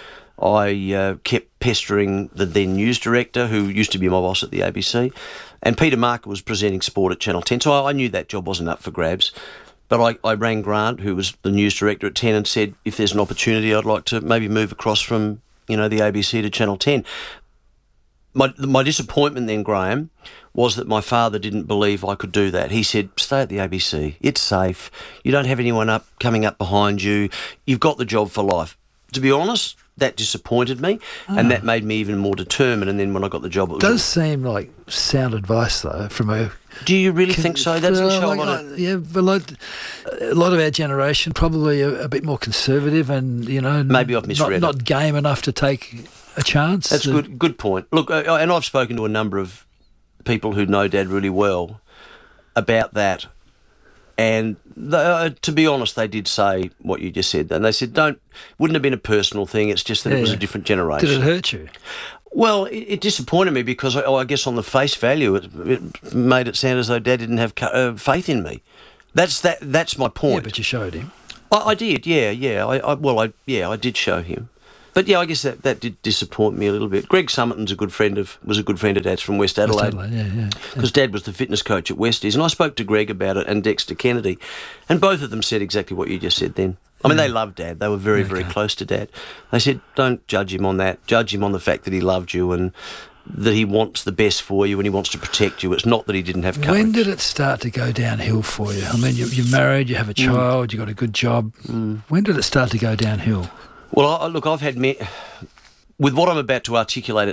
I uh, kept pestering the then news director, who used to be my boss at the A B C, and Peter Marker was presenting sport at Channel ten. So I, I knew that job wasn't up for grabs. But I, I rang Grant, who was the news director at ten, and said, if there's an opportunity, I'd like to maybe move across from, you know, the A B C to Channel ten. my my disappointment then, Graham, was that my father didn't believe I could do that. He said, stay at the A B C. It's safe. You don't have anyone up coming up behind you. You've got the job for life. To be honest, that disappointed me, oh. and that made me even more determined. And then when I got the job, it was... It does seem like sound advice, though, from a... Do you really think so? That doesn't show like, a lot of... Yeah, but like, a lot of our generation probably a, a bit more conservative and, you know... Maybe I've misread not, it. not game enough to take a chance. That's a good, good point. Look, uh, and I've spoken to a number of people who know Dad really well about that. And they, uh, to be honest, they did say what you just said. And they said, "Don't wouldn't have been a personal thing. It's just that yeah. it was a different generation." Did it hurt you? Well, it, it disappointed me because I, I guess on the face value, it, it made it sound as though Dad didn't have uh, faith in me. That's that. That's my point. Yeah, but you showed him. I, I did. Yeah, yeah. I, I well, I yeah, I did show him. But yeah, I guess that, that did disappoint me a little bit. Greg Summerton's a good friend of was a good friend of Dad's from West Adelaide. West Adelaide, yeah, yeah. Because Dad was the fitness coach at Westies, and I spoke to Greg about it and Dexter Kennedy, and both of them said exactly what you just said then. I mean, Yeah. they loved Dad. They were very, very Okay. close to Dad. They said, don't judge him on that. Judge him on the fact that he loved you and that he wants the best for you and he wants to protect you. It's not that he didn't have courage. When did it start to go downhill for you? I mean, you, you're married, you have a child, you got a good job. Mm. When did it start to go downhill? Well, I, look, I've had... Me- with what I'm about to articulate